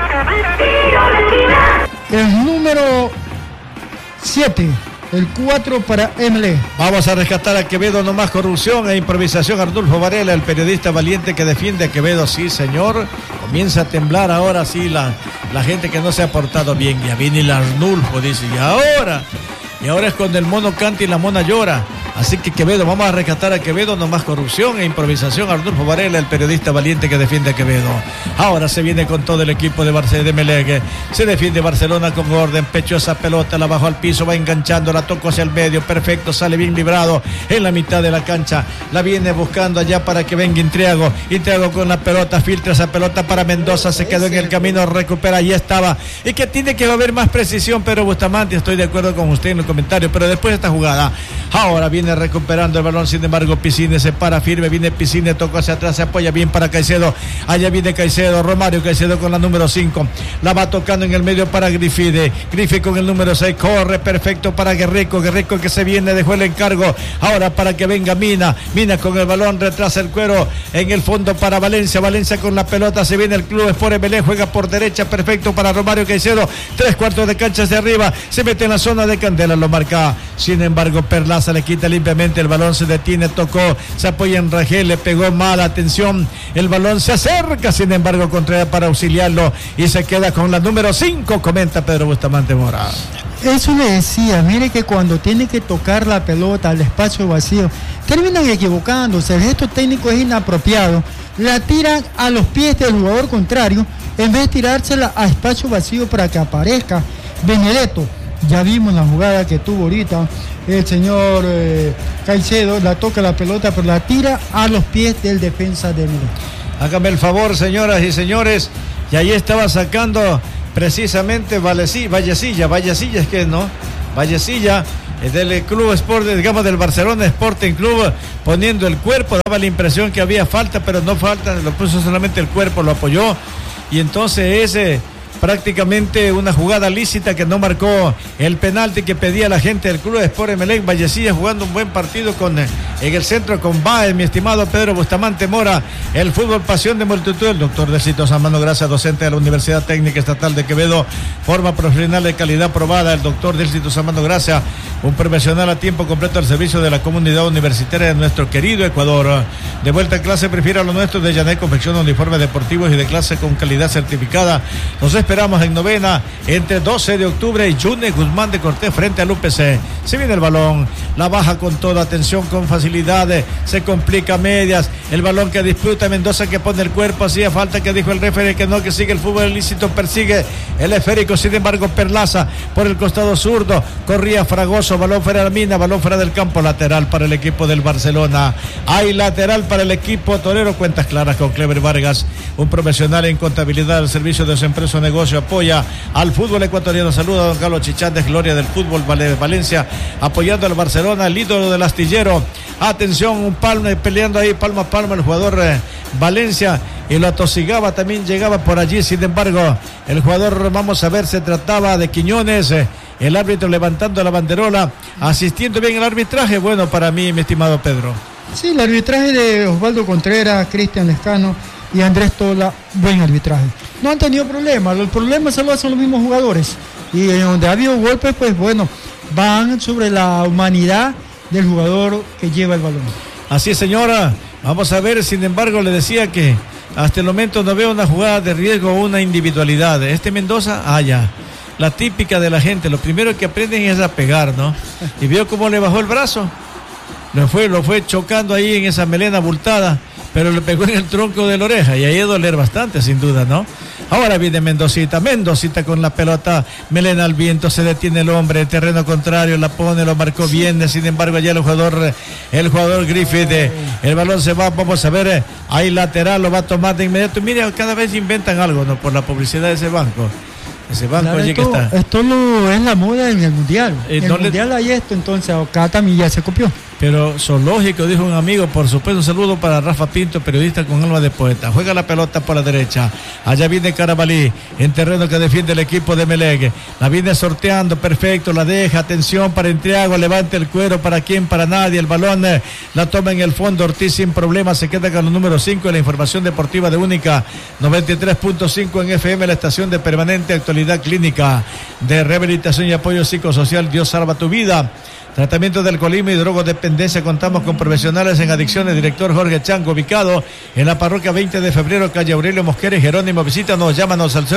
El número 7, el 4 para Emelec. Vamos a rescatar a Quevedo, no más corrupción e improvisación. Arnulfo Varela, el periodista valiente que defiende a Quevedo, sí señor. Comienza a temblar ahora sí la gente que no se ha portado bien. Ya viene el Arnulfo, dice, y ahora es cuando el mono canta y la mona llora. Así que Quevedo, vamos a rescatar a Quevedo, no más corrupción e improvisación. Arnulfo Varela, el periodista valiente que defiende a Quevedo. Ahora se viene con todo el equipo de Barcelona de Emelec. Se defiende Barcelona con orden, pecho esa pelota, la bajó al piso, va enganchando, la tocó hacia el medio, perfecto, sale bien librado en la mitad de la cancha. La viene buscando allá para que venga Intriago con la pelota, filtra esa pelota para Mendoza, se quedó en el camino, recupera, ahí estaba. Y que tiene que haber más precisión, pero Bustamante, estoy de acuerdo con usted en los comentarios, pero después de esta jugada, ahora viene recuperando el balón, sin embargo Piscine se para firme, viene Piscine, tocó hacia atrás, se apoya bien para Caicedo, allá viene Caicedo, Romario Caicedo con la número 5, la va tocando en el medio para Griffith con el número 6, corre perfecto para Guerrico que se viene, dejó el encargo, ahora para que venga Mina con el balón, retrasa el cuero, en el fondo para Valencia con la pelota, se viene el Club Sport Emelec, juega por derecha, perfecto para Romario Caicedo, 3/4 de cancha hacia arriba, se mete en la zona de Candela, lo marca, sin embargo Perlaza le quita limpiamente el balón, se detiene, tocó, se apoya en Rangel, le pegó mal, atención, el balón se acerca, sin embargo Contreras para auxiliarlo y se queda con la número 5, comenta Pedro Bustamante Mora. Eso le decía, mire que cuando tiene que tocar la pelota al espacio vacío, terminan equivocándose, el gesto técnico es inapropiado, la tiran a los pies del jugador contrario en vez de tirársela a espacio vacío para que aparezca Benedetto. Ya vimos la jugada que tuvo ahorita el señor Caicedo, la toca la pelota, pero la tira a los pies del defensa de Emelec. Hágame el favor, señoras y señores, y ahí estaba sacando precisamente Vallecilla es que no, Vallecilla del Club Sport, digamos del Barcelona Sporting Club, poniendo el cuerpo, daba la impresión que había falta, pero no falta, lo puso solamente el cuerpo, lo apoyó, y entonces ese prácticamente una jugada lícita que no marcó el penalti que pedía la gente del Club Sport Emelec. Vallecilla jugando un buen partido en el centro con Baez, mi estimado Pedro Bustamante Mora. El fútbol pasión de multitud. El doctor Delcito Samano Gracia, docente de la Universidad Técnica Estatal de Quevedo, forma profesional de calidad probada. El doctor Delcito Samano Gracia, un profesional a tiempo completo al servicio de la comunidad universitaria de nuestro querido Ecuador. De vuelta a clase, prefiera lo nuestro de Yanet Confección, uniformes deportivos y de clase con calidad certificada. Nos esperamos en novena entre 12 de octubre y June Guzmán de Cortés frente al UPC. Se viene el balón, la baja con toda atención, con facilidad, se complica a medias, el balón que disputa Mendoza que pone el cuerpo, hacía falta que dijo el referee que no, que sigue el fútbol ilícito, persigue el esférico, sin embargo Perlaza por el costado zurdo, corría Fragoso, balón fuera de la mina, balón fuera del campo, lateral para el equipo del Barcelona. Hay lateral para el equipo torero, cuentas claras con Clever Vargas, un profesional en contabilidad al servicio de su empresa o negocio, apoya al fútbol ecuatoriano. Saluda a don Carlos Chichandes, gloria del fútbol Valencia, apoyando al Barcelona, el ídolo del astillero. Atención, un palmo peleando ahí palmo a palmo el jugador Valencia, y lo atosigaba, también llegaba por allí, sin embargo el jugador, vamos a ver, se trataba de Quiñones, el árbitro levantando la banderola, asistiendo bien el arbitraje, bueno para mí, mi estimado Pedro. Sí, el arbitraje de Osvaldo Contreras, Cristian Lescano y Andrés Tola, buen arbitraje. No han tenido problemas, los problemas solo son los mismos jugadores, y en donde ha habido golpes, pues bueno, van sobre la humanidad del jugador que lleva el balón. Así es, señora, vamos a ver, sin embargo le decía que hasta el momento no veo una jugada de riesgo o una individualidad. Mendoza, ya, la típica de la gente, lo primero que aprenden es a pegar, ¿no? Y vio cómo le bajó el brazo, lo fue chocando ahí en esa melena abultada, pero le pegó en el tronco de la oreja y ahí es doler bastante, sin duda, ¿no? Ahora viene Mendocita con la pelota, melena al viento, se detiene el hombre, el terreno contrario, la pone, lo marcó bien, sin embargo allá el jugador Griffith, el balón se va, vamos a ver, ahí lateral, lo va a tomar de inmediato. Mira, cada vez inventan algo, ¿no? Por la publicidad de ese banco. Ese banco claro, allí que está. Esto es la moda en el mundial. En el mundial hay esto, entonces acá también ya se copió. Pero zoológico, dijo un amigo, por supuesto, un saludo para Rafa Pinto, periodista con alma de poeta. Juega la pelota por la derecha. Allá viene Carabalí, en terreno que defiende el equipo de Emelec. La viene sorteando, perfecto, la deja, atención para Entriago, levanta el cuero, ¿para quién? Para nadie. El balón la toma en el fondo, Ortiz sin problema, se queda con el número 5 en la información deportiva de Única 93.5 en FM, la estación de permanente actualidad clínica de rehabilitación y apoyo psicosocial. Dios salva tu vida. Tratamiento de alcoholismo y drogodependencia. Contamos con profesionales en adicciones. Director Jorge Chango, ubicado en la parroquia 20 de febrero, calle Aurelio Mosquera y Jerónimo. Visítanos, llámanos al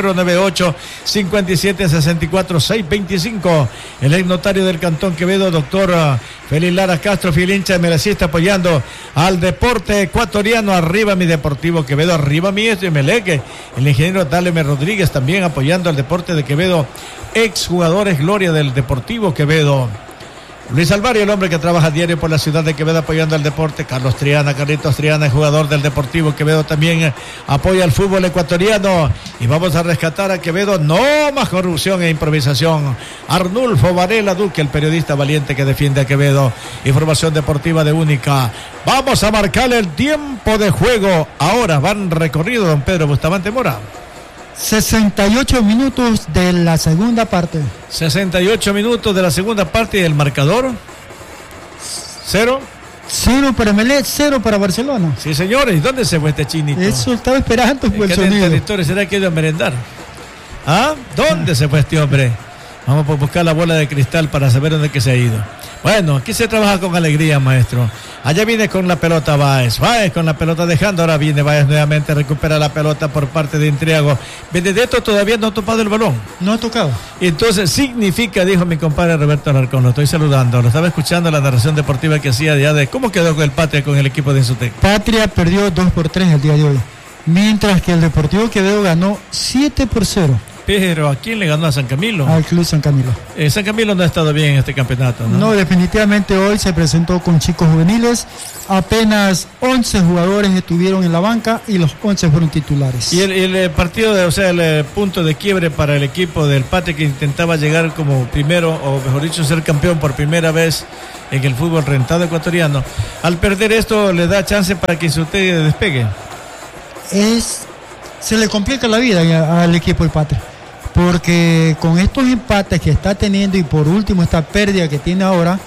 098-5764-625. El ex notario del Cantón Quevedo, doctor Félix Lara Castro, fiel hincha de Melacista, apoyando al deporte ecuatoriano. Arriba mi Deportivo Quevedo, arriba mi Emelec. El ingeniero Dáleme Rodríguez también apoyando al deporte de Quevedo. Ex jugadores gloria del Deportivo Quevedo. Luis Alvario, el hombre que trabaja diario por la ciudad de Quevedo apoyando al deporte. Carlitos Triana, jugador del Deportivo Quevedo, también apoya al fútbol ecuatoriano. Y vamos a rescatar a Quevedo, no más corrupción e improvisación. Arnulfo Varela Duque, el periodista valiente que defiende a Quevedo. Información deportiva de Única. Vamos a marcarle el tiempo de juego. Ahora van recorrido don Pedro Bustamante Mora. 68 minutos de la segunda parte. 68 minutos de la segunda parte y el marcador 0 para Emelec, 0 para Barcelona. Sí, señores, ¿y dónde se fue este chinito? Eso estaba esperando por el sonido. ¿Será que iba a merendar? ¿Dónde se fue este hombre? Vamos a buscar la bola de cristal para saber dónde que se ha ido. Bueno, aquí se trabaja con alegría, maestro. Allá viene con la pelota Baez con la pelota dejando, ahora viene Baez nuevamente, recupera la pelota por parte de Entriago. Benedetto todavía no ha topado el balón. No ha tocado. Y entonces significa, dijo mi compadre Roberto Alarcón, lo estoy saludando, lo estaba escuchando la narración deportiva que hacía ya de cómo quedó con el Patria con el equipo de Insutec. Patria perdió 2-3 el día de hoy. mientras que el Deportivo Quevedo ganó 7-0. Pero ¿a quién le ganó a San Camilo? Al Club San Camilo. San Camilo no ha estado bien en este campeonato, ¿no? No, definitivamente hoy se presentó con chicos juveniles. Apenas 11 jugadores estuvieron en la banca y los 11 fueron titulares. Y el partido, el punto de quiebre para el equipo del Pate, que intentaba llegar como primero, o mejor dicho, ser campeón por primera vez en el fútbol rentado ecuatoriano. Al perder esto, le da chance para que usted despegue. Se le complica la vida al equipo del Pate, porque con estos empates que está teniendo y por último esta pérdida que tiene ahora,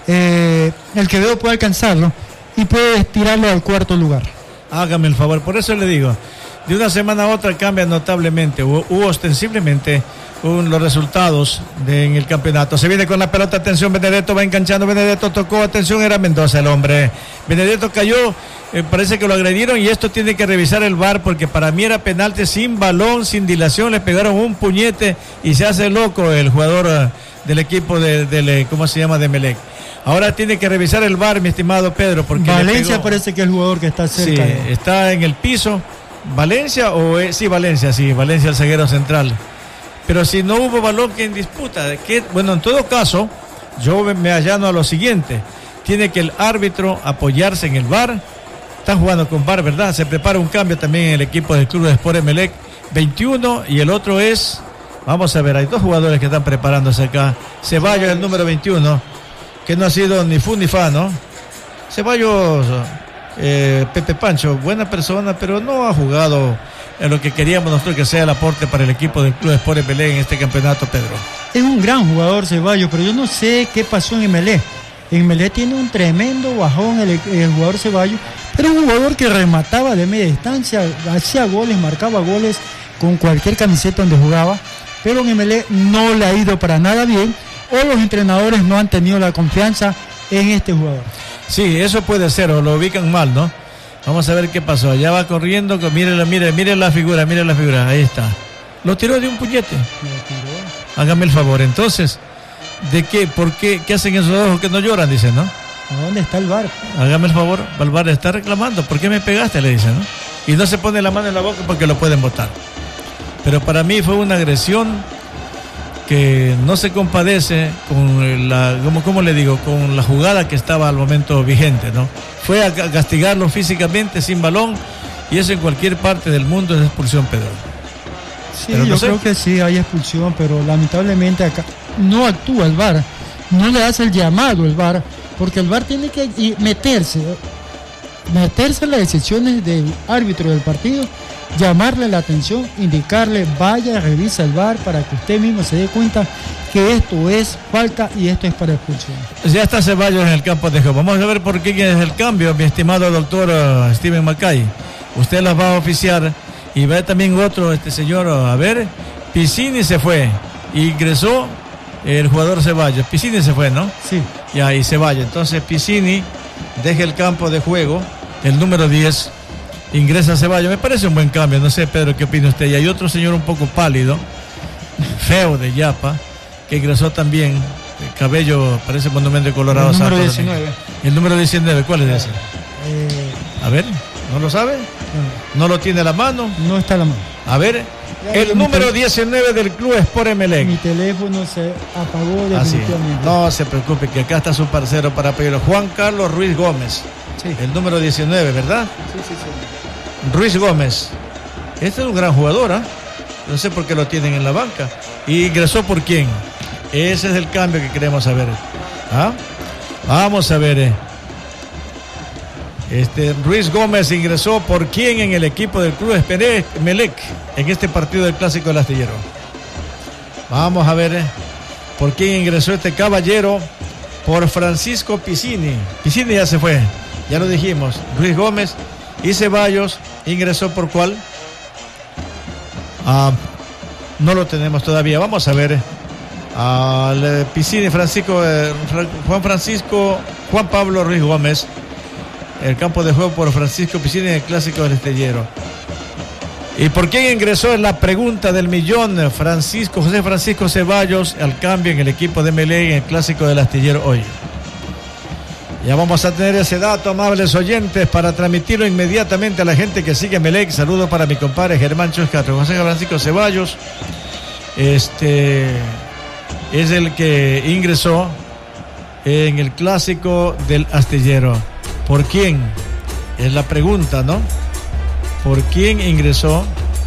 el Quevedo puede alcanzarlo y puede tirarlo al cuarto lugar. Hágame el favor, por eso le digo, de una semana a otra cambia notablemente u ostensiblemente los resultados en el campeonato. Se viene con la pelota, atención, Benedetto va enganchando, Benedetto tocó, atención, era Mendoza el hombre. Benedetto cayó, parece que lo agredieron y esto tiene que revisar el VAR, porque para mí era penalti sin balón, sin dilación, le pegaron un puñete y se hace loco el jugador del equipo ¿cómo se llama? De Melec. Ahora tiene que revisar el VAR, mi estimado Pedro, porque Valencia parece que es el jugador que está cerca. Sí, está en el piso. ¿Valencia o sí, Valencia, el zaguero central? Pero si no hubo balón que en disputa, bueno, en todo caso, yo me allano a lo siguiente. Tiene que el árbitro apoyarse en el VAR. Está jugando con VAR, ¿verdad? Se prepara un cambio también en el equipo del Club de Sport Emelec, 21, y el otro es, vamos a ver, hay dos jugadores que están preparándose acá. Ceballos, el número 21, que no ha sido ni fu ni fa, ¿no? Ceballos, Pepe Pancho, buena persona, pero no ha jugado en lo que queríamos nosotros que sea el aporte para el equipo del Club de Sport Emelec en este campeonato, Pedro. Es un gran jugador Ceballos, pero yo no sé qué pasó en Emelec. En Emelec tiene un tremendo bajón el jugador Ceballos, pero un jugador que remataba de media distancia, hacía goles, marcaba goles con cualquier camiseta donde jugaba, pero en Emelec no le ha ido para nada bien, o los entrenadores no han tenido la confianza en este jugador. Sí, eso puede ser, o lo ubican mal, ¿no? Vamos a ver qué pasó. Allá va corriendo, mire la figura, ahí está. Lo tiró de un puñete. Hágame el favor, entonces, ¿de qué? ¿Por qué? ¿Qué hacen esos ojos que no lloran? Dicen, ¿no? ¿Dónde está el VAR? Hágame el favor, el VAR está reclamando. ¿Por qué me pegaste? Le dicen, ¿no? Y no se pone la mano en la boca porque lo pueden botar. Pero para mí fue una agresión que no se compadece con ¿cómo le digo? Con la jugada que estaba al momento vigente, ¿no? Fue a castigarlo físicamente sin balón, y eso en cualquier parte del mundo es expulsión, Pedro. Sí, pero yo creo que sí hay expulsión, pero lamentablemente acá no actúa el VAR, no le hace el llamado el VAR, porque el VAR tiene que meterse en las decisiones del árbitro del partido, llamarle la atención, indicarle, vaya, revisa el VAR para que usted mismo se dé cuenta que esto es falta y esto es para expulsión. Ya está Ceballos en el campo de juego. Vamos a ver por qué es el cambio, mi estimado doctor Steven Macay. Usted las va a oficiar y ve también otro, señor, a ver, Piscini se fue, ingresó el jugador Ceballos. Piscini se fue, ¿no? Sí. Ya, y Ceballos. Entonces Piscini deja el campo de juego, el número 10. Ingresa Ceballos, me parece un buen cambio, no sé, Pedro, ¿qué opina usted? Y hay otro señor un poco pálido, feo de Yapa, que ingresó también, el cabello parece monumento de Colorado. El número 19. El número 19, ¿cuál es ese? A ver, ¿no lo sabe? ¿No lo tiene a la mano? No está a la mano. A ver, el número 19 del Club Sport Emelec. Mi teléfono se apagó definitivamente. No se preocupe, que acá está su parcero para pedirlo. Juan Carlos Ruiz Gómez. Sí. El número 19, ¿verdad? Sí. Ruiz Gómez. Este es un gran jugador, ¿eh? No sé por qué lo tienen en la banca. ¿Y ingresó por quién? Ese es el cambio que queremos saber. ¿Ah? Vamos a ver. Ruiz Gómez ingresó por quién en el equipo del Club Emelec en este partido del Clásico del Astillero. Vamos a ver por quién ingresó este caballero. Por Francisco Piscini. Piscini ya se fue, ya lo dijimos. Ruiz Gómez. Y Ceballos ingresó por cuál. No lo tenemos todavía. Vamos a ver. Al Piscini, Juan Pablo Ruiz Gómez. El campo de juego por Francisco Piscini en el Clásico del Astillero. ¿Y por quién ingresó? Es la pregunta del millón. José Francisco Ceballos al cambio en el equipo de Emelec en el Clásico del Astillero hoy. Ya vamos a tener ese dato, amables oyentes, para transmitirlo inmediatamente a la gente que sigue Melec. Saludo para mi compadre Germán Chuscatro. José Francisco Ceballos es el que ingresó en el clásico del Astillero. ¿Por quién? Es la pregunta, ¿no? ¿Por quién ingresó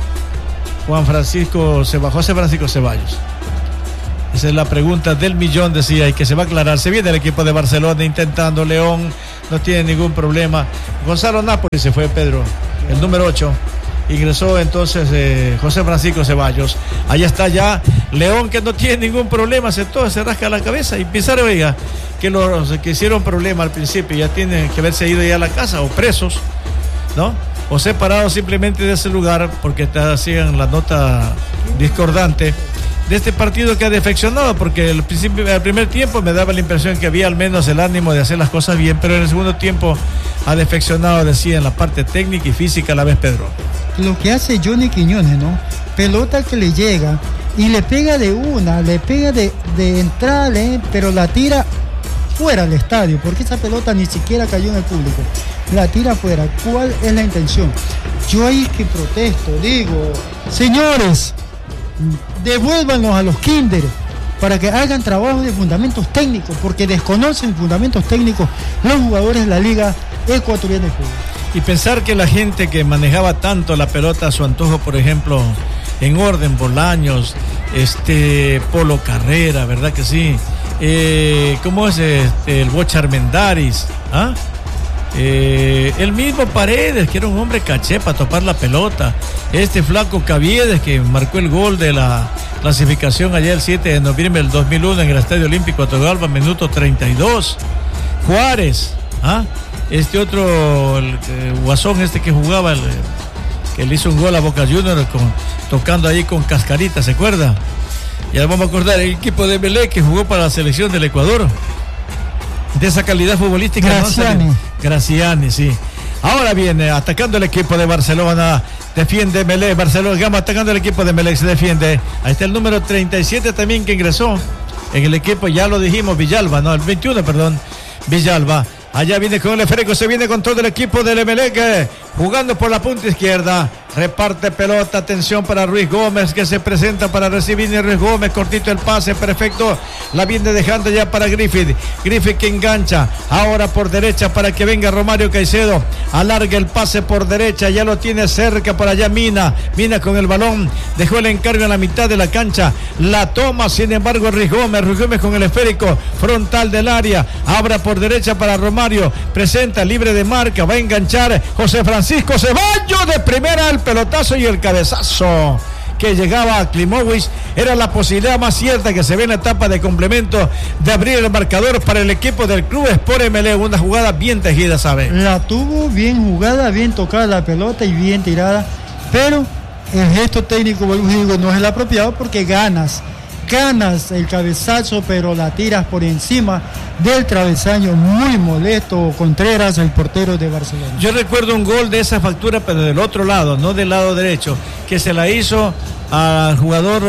José Francisco Ceballos? Esa es la pregunta del millón, decía, y que se va a aclarar. Se viene el equipo de Barcelona intentando. León no tiene ningún problema. Gonzalo Nápoles se fue, Pedro, el número 8. Ingresó entonces José Francisco Ceballos. Allá está ya León, que no tiene ningún problema. Se rasca la cabeza. Y pensar, oiga, que los que hicieron problema al principio ya tienen que haberse ido ya a la casa o presos, ¿no? O separados simplemente de ese lugar, porque hacían la nota discordante de este partido que ha defeccionado, porque al primer tiempo me daba la impresión que había al menos el ánimo de hacer las cosas bien, pero en el segundo tiempo ha defeccionado, decía, en la parte técnica y física a la vez, Pedro. Lo que hace Johnny Quiñones, ¿no? Pelota que le llega y le pega de una, le pega de entrada, pero la tira fuera del estadio, porque esa pelota ni siquiera cayó en el público, la tira fuera. ¿Cuál es la intención? Yo ahí que protesto, digo, señores, devuélvanos a los kinder para que hagan trabajo de fundamentos técnicos, porque desconocen fundamentos técnicos los jugadores de la Liga Ecuatoriana de Fútbol. Y pensar que la gente que manejaba tanto la pelota a su antojo, por ejemplo, en orden, Bolaños, Polo Carrera, ¿verdad que sí? ¿Cómo es el Bocha Armendáriz? ¿Ah? El mismo Paredes, que era un hombre caché para topar la pelota. Flaco Caviedes, que marcó el gol de la clasificación ayer el 7 de noviembre del 2001 en el Estadio Olímpico Atahualpa, minuto 32. Juárez, ¿ah? Otro, el Guasón, que jugaba, que le hizo un gol a Boca Juniors tocando ahí con Cascarita, ¿se acuerda? Ya vamos a acordar, el equipo de Melec que jugó para la selección del Ecuador. De esa calidad futbolística. Graciani, sí. Ahora viene atacando el equipo de Barcelona. Defiende Melec. Barcelona Gama atacando el equipo de Melec. Se defiende. Ahí está el número 37 también que ingresó en el equipo. Ya lo dijimos, Villalba. No, el 21, perdón. Villalba. Allá viene con el esférico, se viene con todo el equipo del Emelec, jugando por la punta izquierda, reparte pelota, atención para Ruiz Gómez, que se presenta para recibir, y Ruiz Gómez, cortito el pase, perfecto, la viene dejando ya para Griffith que engancha, ahora por derecha para que venga Romario Caicedo, alarga el pase por derecha, ya lo tiene cerca por allá Mina con el balón, dejó el encargo en la mitad de la cancha, la toma, sin embargo Ruiz Gómez con el esférico, frontal del área, abra por derecha para Romario, presenta libre de marca, va a enganchar José Francisco Ceballos de primera, el pelotazo y el cabezazo que llegaba a Klimovic, era la posibilidad más cierta que se ve en la etapa de complemento de abrir el marcador para el equipo del Club Sport Emelec, una jugada bien tejida, ¿sabe? La tuvo bien jugada, bien tocada la pelota y bien tirada, pero el gesto técnico, digo, no es el apropiado porque ganas el cabezazo, pero la tiras por encima del travesaño, muy molesto Contreras, el portero de Barcelona. Yo recuerdo un gol de esa factura, pero del otro lado, no del lado derecho, que se la hizo al jugador,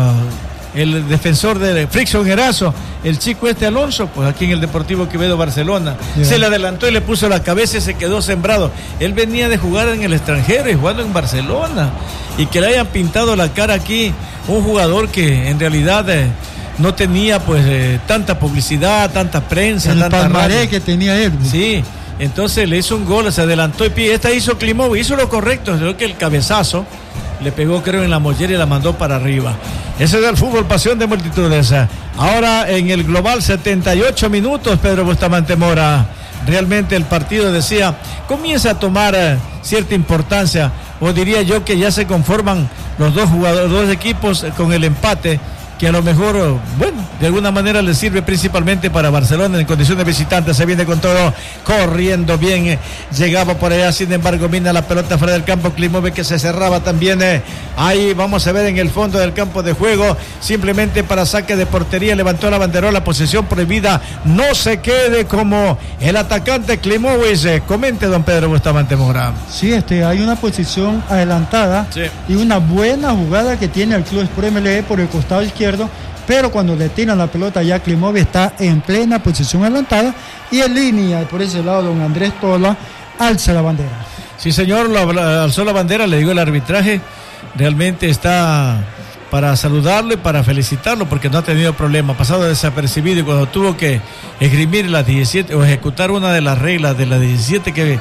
el defensor de Frickson Erazo, el chico Alonso, pues aquí en el Deportivo Quevedo Barcelona, se le adelantó y le puso la cabeza y se quedó sembrado. Él venía de jugar en el extranjero y jugando en Barcelona, y que le hayan pintado la cara aquí un jugador que en realidad no tenía tanta publicidad, tanta prensa, el tanta palmarés que tenía él. Sí, entonces le hizo un gol, se adelantó y esta hizo Klimovic, hizo lo correcto, creo que el cabezazo le pegó en la mollera y la mandó para arriba. Ese es el fútbol, pasión de multitudes. Ahora en el global 78 minutos, Pedro Bustamante Mora. Realmente el partido, decía, comienza a tomar cierta importancia, o diría yo que ya se conforman los dos equipos con el empate, que a lo mejor, de alguna manera le sirve principalmente para Barcelona en condición de visitante. Se viene con todo, corriendo bien, llegaba por allá, sin embargo mina la pelota fuera del campo, Klimovic que se cerraba también, ahí vamos a ver en el fondo del campo de juego, simplemente para saque de portería, levantó la banderola, posesión prohibida, no se quede como el atacante Klimovic. Comente, don Pedro Bustamante Mora. Sí, hay una posición adelantada, sí, y una buena jugada que tiene el Club Sport Emelec por el costado izquierdo, pero cuando le tiran la pelota ya Klimovic está en plena posición adelantada y en línea, y por ese lado don Andrés Tola alza la bandera. Sí, señor, alzó la bandera, le digo, el arbitraje realmente está para saludarlo y para felicitarlo porque no ha tenido problema, ha pasado desapercibido, y cuando tuvo que esgrimir las 17 o ejecutar una de las reglas de las 17 que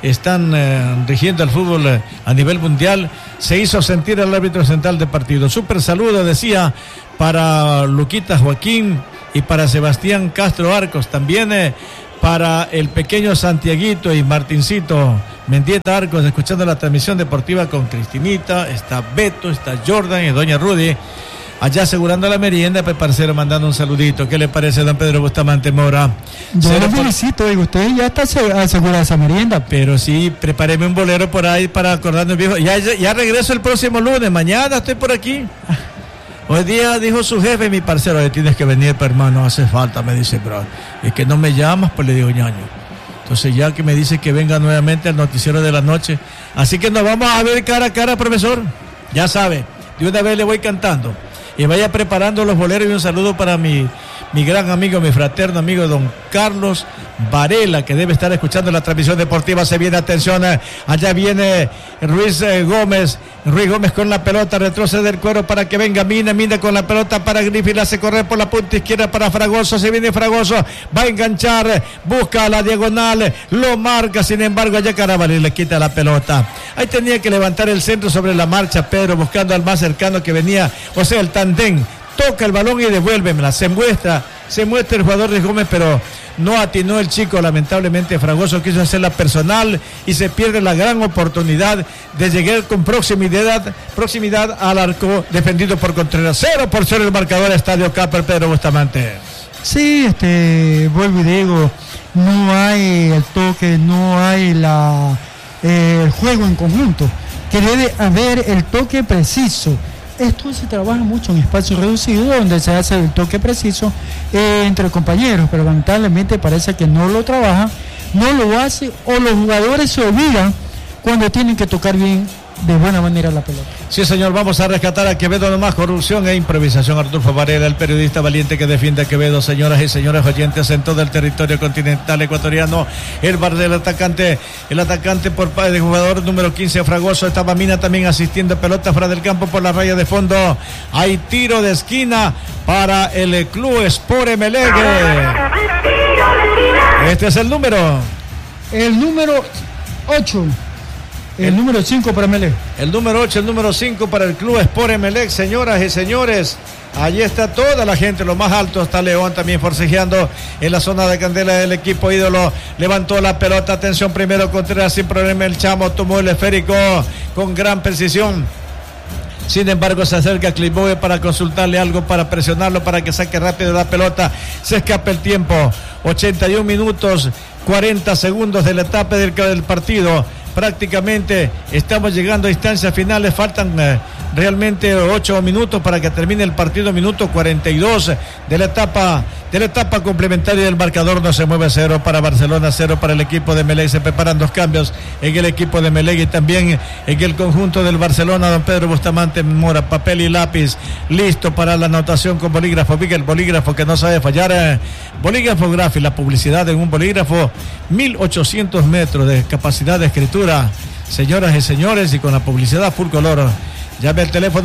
están rigiendo el fútbol a nivel mundial, se hizo sentir el árbitro central de partido. Súper saludo, decía, para Luquita Joaquín y para Sebastián Castro Arcos, también para el pequeño Santiaguito y Martincito Mendieta Arcos, escuchando la transmisión deportiva con Cristinita, está Beto, está Jordan y doña Rudy, allá asegurando la merienda, pues parcero, mandando un saludito. ¿Qué le parece, don Pedro Bustamante Mora? Yo lo felicito, digo, usted ya está asegurada esa merienda. Pero sí, prepáreme un bolero por ahí para acordarnos, viejo. Ya regreso el próximo lunes, mañana estoy por aquí. Hoy día dijo su jefe, mi parcero, tienes que venir, pero hermano, hace falta, me dice, bro. Es que no me llamas, pues le digo, ñaño. Entonces ya que me dice que venga nuevamente al noticiero de la noche. Así que nos vamos a ver cara a cara, profesor. Ya sabe, de una vez le voy cantando. Y vaya preparando los boleros, y un saludo para mi gran amigo, mi fraterno amigo, don Carlos Varela, que debe estar escuchando la transmisión deportiva. Se viene, atención, allá viene Ruiz Gómez con la pelota, retrocede el cuero para que venga Mina con la pelota para Griffith, la hace correr por la punta izquierda para Fragoso, se viene Fragoso, va a enganchar, busca la diagonal, lo marca, sin embargo allá Carabalí le quita la pelota. Ahí tenía que levantar el centro sobre la marcha Pedro, buscando al más cercano que venía, o sea, el tandem. Toca el balón y devuélvemela, se muestra el jugador de Gómez, pero no atinó el chico, lamentablemente Fragoso quiso hacerla personal y se pierde la gran oportunidad de llegar con proximidad al arco defendido por Contreras. 0-0 el marcador, Estadio Capper, Pedro Bustamante. Sí, vuelvo y digo, no hay el toque, no hay el juego en conjunto, que debe haber el toque preciso. Esto se trabaja mucho en espacios reducidos donde se hace el toque preciso entre compañeros, pero lamentablemente parece que no lo trabaja, no lo hace, o los jugadores se olvidan cuando tienen que tocar bien de buena manera la pelota. Sí, señor, vamos a rescatar a Quevedo, nomás corrupción e improvisación. Arturo Varela, el periodista valiente que defiende a Quevedo, señoras y señores oyentes en todo el territorio continental ecuatoriano. El bar del atacante, por parte del jugador número 15, Fragoso. Estaba Mina también asistiendo, pelota fuera del campo por la raya de fondo. Hay tiro de esquina para el Club Sport Emelec. Este es el número 8. El número 5 para Emelec. El número 8, el número 5 para el Club Sport Emelec, señoras y señores. Allí está toda la gente, lo más alto está León también forcejeando en la zona de candela del equipo ídolo. Levantó la pelota, atención, primero Contreras sin problema, el Chamo tomó el esférico con gran precisión. Sin embargo, se acerca a Klimovic para consultarle algo, para presionarlo, para que saque rápido la pelota. Se escapa el tiempo. 81 minutos, 40 segundos de la etapa del partido. Prácticamente estamos llegando a instancias finales, faltan realmente 8 minutos para que termine el partido, minuto 42 de la etapa complementaria del marcador. No se mueve, 0 para Barcelona, 0 para el equipo de Emelec. Se preparan 2 cambios en el equipo de Emelec y también en el conjunto del Barcelona. Don Pedro Bustamante Mora, papel y lápiz listo para la anotación con bolígrafo. Viga el bolígrafo que no sabe fallar. Bolígrafo Grafi, la publicidad en un bolígrafo, 1800 metros de capacidad de escritura, señoras y señores, y con la publicidad full color. Llame al teléfono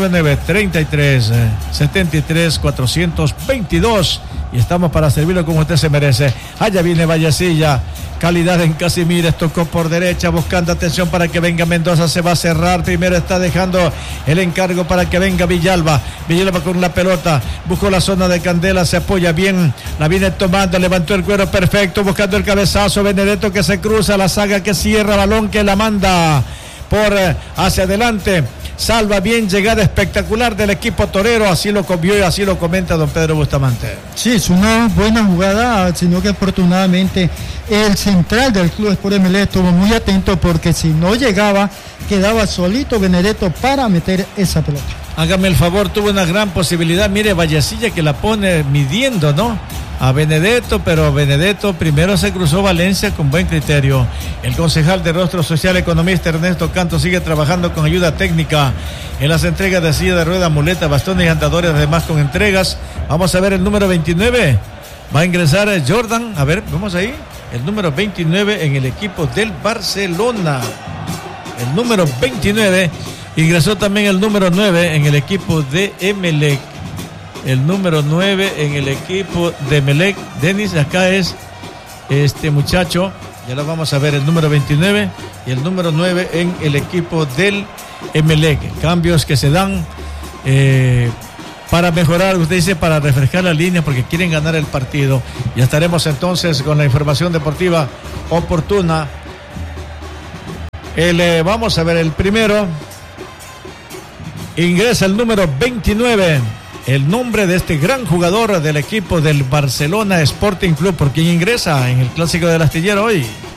099-33-73-422 y estamos para servirlo como usted se merece. Allá viene Vallecilla, calidad en Casimires, tocó por derecha buscando atención para que venga Mendoza, se va a cerrar, primero está dejando el encargo para que venga Villalba con la pelota, buscó la zona de Candela, se apoya bien, la viene tomando, levantó el cuero perfecto, buscando el cabezazo, Benedetto que se cruza, la saga que cierra, balón que la manda por hacia adelante. Salva bien, llegada espectacular del equipo torero, así lo vio y así lo comenta don Pedro Bustamante. Sí, es una buena jugada, sino que afortunadamente el central del Club Sport Emelec estuvo muy atento, porque si no llegaba, quedaba solito Benedetto para meter esa pelota. Hágame el favor, tuvo una gran posibilidad, mire Vallecilla que la pone midiendo, ¿no? a Benedetto, pero Benedetto primero se cruzó Valencia con buen criterio. El concejal de Rostro Social, economista Ernesto Canto, sigue trabajando con ayuda técnica en las entregas de silla de rueda, muleta, bastones y andadores, además con entregas. Vamos a ver el número 29. Va a ingresar Jordan. A ver, vamos ahí. El número 29 en el equipo del Barcelona. El número 29. Ingresó también el número 9 en el equipo de Emelec. El número 9 en el equipo de Emelec. Denis, acá es este muchacho. Ya lo vamos a ver, el número 29 y el número 9 en el equipo del Emelec. Cambios que se dan para mejorar, usted dice, para refrescar la línea porque quieren ganar el partido. Ya estaremos entonces con la información deportiva oportuna. Vamos a ver el primero. Ingresa el número 29. El nombre de este gran jugador del equipo del Barcelona Sporting Club. ¿Por quién ingresa en el Clásico del Astillero hoy?